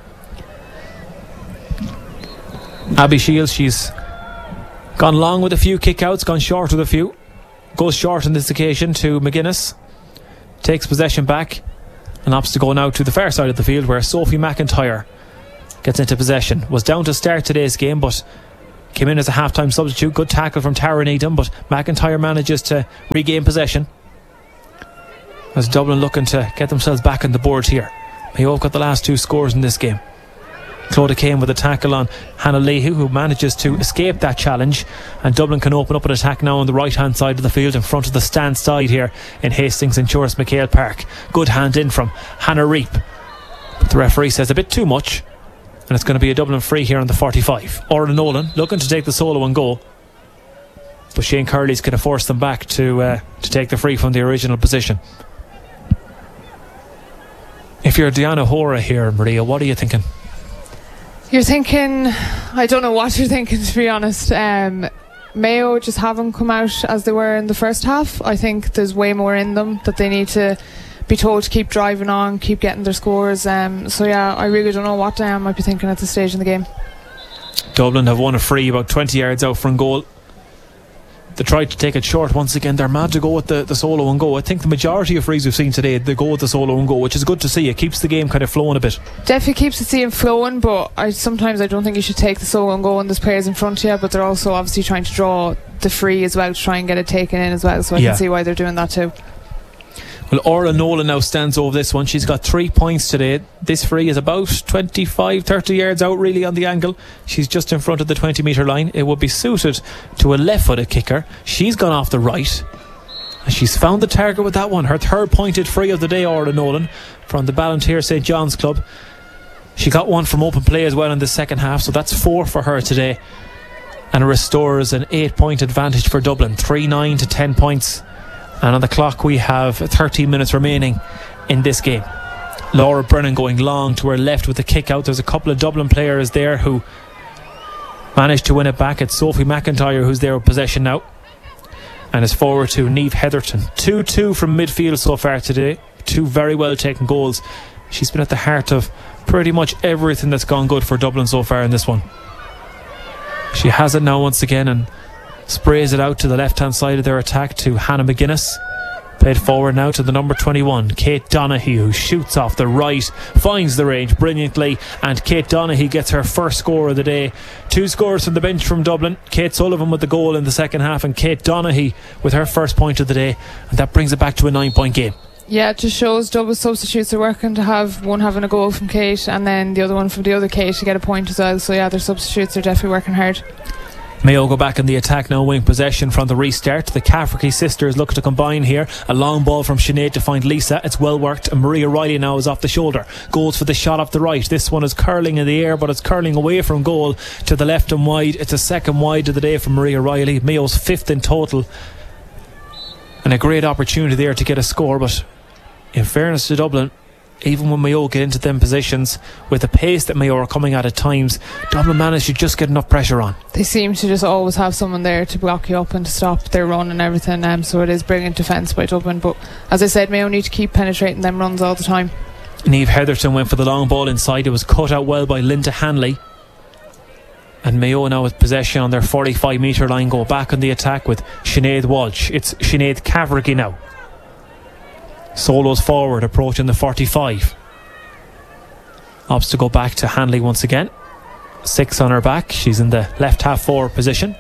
Abby Shields, she's gone long with a few kick-outs, gone short with a few. Goes short on this occasion to McGuinness. Takes possession back and opts to go now to the far side of the field, where Sophie McIntyre gets into possession. Was down to start today's game, but came in as a half-time substitute. Good tackle from Tara Needham, but McIntyre manages to regain possession as Dublin looking to get themselves back on the board here. Mayo have got the last 2 scores in this game. Clodagh Kane with a tackle on Hannah Leahy, who manages to escape that challenge, and Dublin can open up an attack now on the right hand side of the field in front of the stand side here in Hastings and Insurance McHale Park. Good hand in from Hannah Reap, but the referee says a bit too much, and it's going to be a Dublin free here on the 45. Orla Nolan looking to take the solo and goal, but Shane Curley's going to force them back to take the free from the original position. If you're Diana Hora here, Maria, what are you thinking? You're thinking, I don't know what you're thinking, to be honest. Mayo just haven't come out as they were in the first half. I think there's way more in them that they need to be told to keep driving on, keep getting their scores. So yeah, I really don't know what Diane might be thinking at this stage in the game. Dublin have won a free about 20 yards out from goal. They tried to take it short once again. They're mad to go with the solo and go. I think the majority of frees we've seen today, they go with the solo and go, which is good to see. It keeps the game kind of flowing a bit. Definitely keeps the team flowing, but sometimes I don't think you should take the solo and go when there's players in front of you, but they're also obviously trying to draw the free as well to try and get it taken in as well, so I can see why they're doing that too. Well, Orla Nolan now stands over this one. She's got 3 points today. This free is about 25-30 yards out really on the angle. She's just in front of the 20 metre line. It would be suited to a left-footed kicker. She's gone off the right, and she's found the target with that one. Her third pointed free of the day, Orla Nolan, from the Ballantyre St John's club. She got one from open play as well in the second half, so that's 4 for her today, and it restores an 8-point advantage for Dublin, 3-9 to 10 points. And on the clock we have 13 minutes remaining in this game. Laura Brennan going long to her left with the kick out. There's a couple of Dublin players there who managed to win it back. It's Sophie McIntyre who's there with possession now, and is forward to Niamh Heatherton. 2-2 from midfield so far today. 2 very well taken goals. She's been at the heart of pretty much everything that's gone good for Dublin so far in this one. She has it now once again and sprays it out to the left hand side of their attack to Hannah McGuinness. Played forward now to the number 21, Kate Donaghy, who shoots off the right, finds the range brilliantly, and Kate Donaghy gets her first score of the day. 2 scores from the bench from Dublin. Kate Sullivan with the goal in the second half, and Kate Donaghy with her first point of the day, and that brings it back to a 9-point game. Yeah, it just shows Dublin substitutes are working to have one having a goal from Kate and then the other one from the other Kate to get a point as well. So yeah, their substitutes are definitely working hard. Mayo go back in the attack now, winning possession from the restart. The Cafferty sisters look to combine here. A long ball from Sinead to find Lisa. It's well worked, and Maria Riley now is off the shoulder. Goes for the shot off the right. This one is curling in the air, but it's curling away from goal to the left and wide. It's a second wide of the day from Maria Riley. Mayo's 5th in total, and a great opportunity there to get a score. But in fairness to Dublin, even when Mayo get into them positions with the pace that Mayo are coming at times, Dublin managed to just get enough pressure on. They seem to just always have someone there to block you up and to stop their run and everything, so it is brilliant defence by Dublin. But as I said, Mayo need to keep penetrating them runs all the time. Niamh Heatherton went for the long ball inside. It was cut out well by Linda Hanley, and Mayo now with possession on their 45 metre line go back on the attack with Sinead Walsh. It's Sinead Cafferty now. Solos forward, approaching the 45. Opts to go back to Hanley once again. 6 on her back. She's in the left half forward position.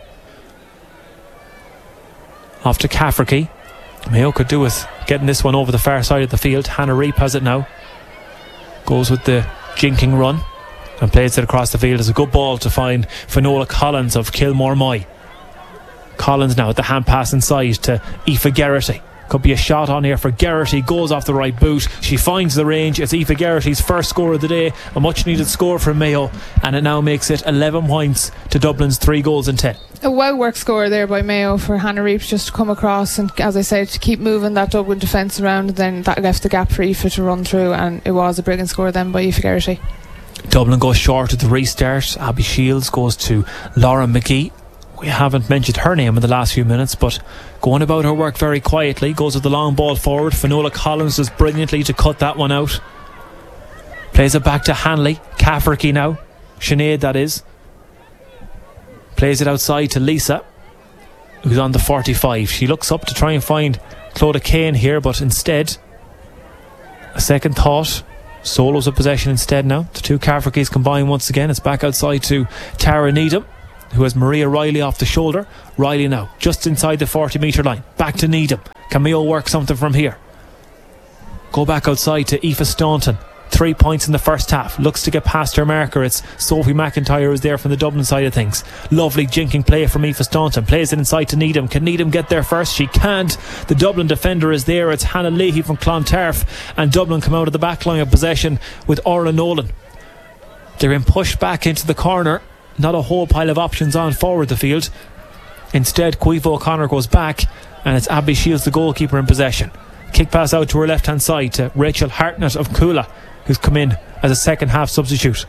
Off to Cafferty. Mayo could do with getting this one over the far side of the field. Hannah Reap has it now. Goes with the jinking run and plays it across the field. It's a good ball to find Finola Collins of Kilmore Moy. Collins now at the hand pass inside to Aoife Geraghty. Could be a shot on here for Geraghty. Goes off the right boot. She finds the range. It's Aoife Geraghty's first score of the day. A much needed score from Mayo, and it now makes it 11 points to Dublin's 3 goals and 10. A well worked score there by Mayo for Hannah Reeves just to come across and, as I said, to keep moving that Dublin defence around, and then that left the gap for Aoife to run through, and it was a brilliant score then by Aoife Geraghty. Dublin goes short at the restart. Abby Shields goes to Laura McGee. We haven't mentioned her name in the last few minutes, but going about her work very quietly. Goes with the long ball forward. Finola Collins does brilliantly to cut that one out. Plays it back to Hanley. Cafferty now. Sinead, that is. Plays it outside to Lisa, who's on the 45. She looks up to try and find Clodagh Kane here, but instead, a second thought, solos of possession instead now. The two Caffertys combine once again. It's back outside to Tara Needham, who has Maria Riley off the shoulder. Riley now just inside the 40 metre line. Back to Needham. Can Mayo work something from here? Go back outside to Aoife Staunton. 3 points in the first half. Looks to get past her marker. It's Sophie McIntyre who's there from the Dublin side of things. Lovely jinking play from Aoife Staunton. Plays it inside to Needham. Can Needham get there first? She can't. The Dublin defender is there. It's Hannah Leahy from Clontarf, and Dublin come out of the back line of possession with Orla Nolan. They're in pushed back into the corner. Not a whole pile of options on forward the field. Instead, Caoimhe O'Connor goes back, and it's Abby Shields, the goalkeeper, in possession. Kick pass out to her left hand side to Rachel Hartnett of Coola, who's come in as a second half substitute.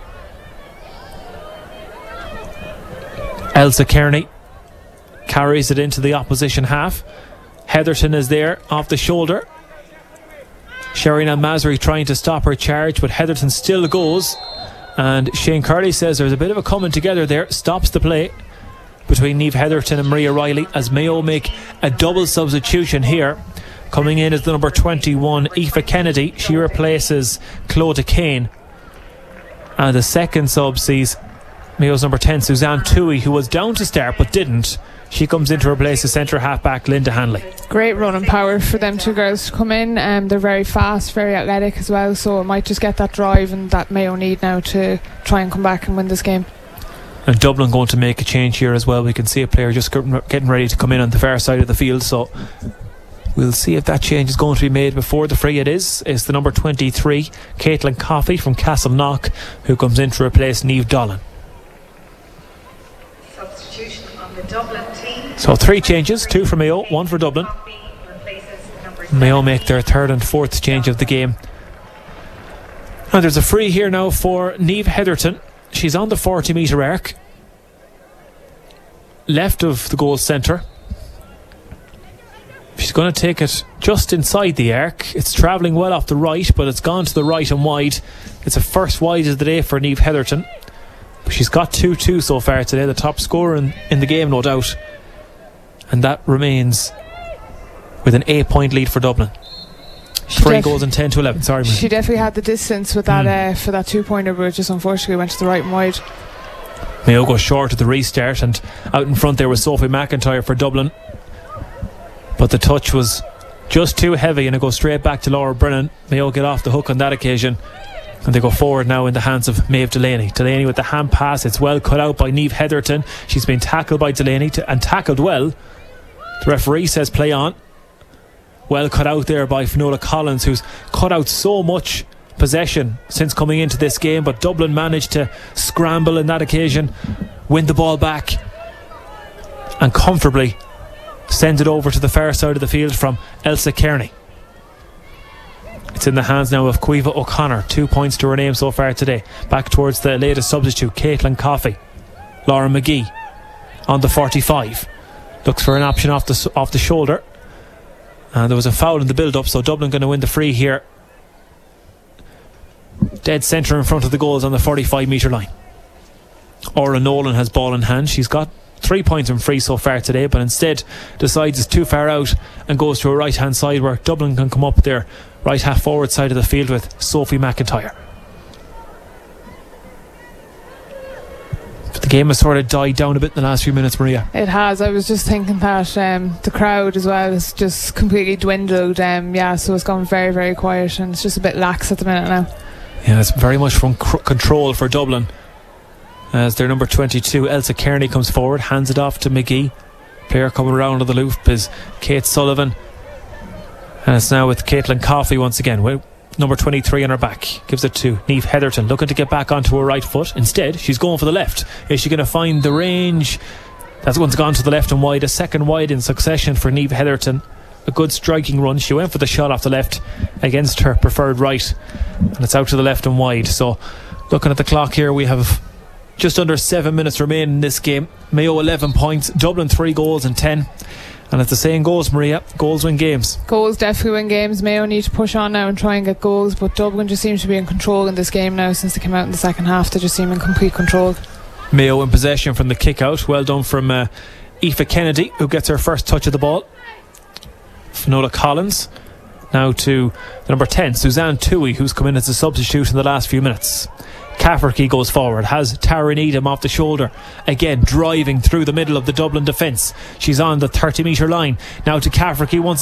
Elsa Kearney carries it into the opposition half. Heatherton is there off the shoulder. Sherry Al-Masri trying to stop her charge, but Heatherton still goes, and Shane Curley says there's a bit of a coming together there. Stops the play between Niamh Heatherton and Maria Riley as Mayo make a double substitution here. Coming in is the number 21 Aoife Kennedy. She replaces Clodagh Kane, and the second sub sees Mayo's number 10 Suzanne Toohey, who was down to start but didn't. She comes in to replace the centre half back Linda Hanley. Great running power for them two girls to come in. They're very fast, very athletic as well, so it might just get that drive and that Mayo need now to try and come back and win this game. And Dublin going to make a change here as well. We can see a player just getting ready to come in on the far side of the field, so we'll see if that change is going to be made before the free. It is. It's the number 23 Caitlin Coffey from Castleknock who comes in to replace Niamh Dolan. Substitution on the Dublin team. So 3 changes, 2 for Mayo, 1 for Dublin. Mayo make their third and fourth change of the game. And there's a free here now for Niamh Heatherton. She's on the 40 metre arc, left of the goal centre. She's going to take it just inside the arc. It's travelling well off the right, but it's gone to the right and wide. It's a first wide of the day for Niamh Heatherton. But she's got 2-2 so far today, the top scorer in the game, no doubt. And that remains with an 8-point lead for Dublin. 3 goals and 10 to 11. Sorry, man. She definitely had the distance with that for that 2-pointer, but it just unfortunately went to the right and wide. Mayo goes short at the restart, and out in front there was Sophie McIntyre for Dublin. But the touch was just too heavy, and it goes straight back to Laura Brennan. Mayo get off the hook on that occasion, and they go forward now in the hands of Maeve Delaney. Delaney with the hand pass. It's well cut out by Niamh Heatherton. She's been tackled by Delaney and tackled well. The referee says play on. Well cut out there by Finola Collins, who's cut out so much possession since coming into this game, but Dublin managed to scramble in that occasion, win the ball back, and comfortably send it over to the far side of the field from Elsa Kearney. It's in the hands now of Caoimhe O'Connor. 2 points to her name so far today. Back towards the latest substitute, Caitlin Coffey. Laura McGee on the 45. Looks for an option off the shoulder. And there was a foul in the build-up, so Dublin going to win the free here. Dead centre in front of the goals on the 45 metre line. Orla Nolan has ball in hand. She's got 3 points in free so far today, but instead decides it's too far out and goes to a right hand side where Dublin can come up their right half forward side of the field with Sophie McIntyre. But the game has sort of died down a bit in the last few minutes, Maria. It has. I was just thinking that the crowd as well has just completely dwindled. So it's gone very, very quiet, and it's just a bit lax at the minute now. Yeah, it's very much from control for Dublin, as their number 22 Elsa Kearney comes forward, hands it off to McGee. Player coming around on the loop is Kate Sullivan. And it's now with Caitlin Coffey once again, with number 23 on her back. Gives it to Niamh Heatherton, looking to get back onto her right foot. Instead, she's going for the left. Is she going to find the range? That one's gone to the left and wide. A second wide in succession for Niamh Heatherton. A good striking run. She went for the shot off the left against her preferred right, and it's out to the left and wide. So looking at the clock here, we have just under 7 minutes remaining in this game. Mayo 11 points, Dublin 3 goals and 10. And as the saying goes, Maria, goals win games. Goals definitely win games. Mayo need to push on now and try and get goals, but Dublin just seems to be in control in this game now. Since they came out in the second half, they just seem in complete control. Mayo in possession from the kick out. Well done from Aoife Kennedy, who gets her first touch of the ball. Finola Collins now to the number 10, Suzanne Toohey, who's come in as a substitute in the last few minutes. Cafferty goes forward, has Tara Needham off the shoulder, again driving through the middle of the Dublin defence. She's on the 30 metre line now to Cafferty once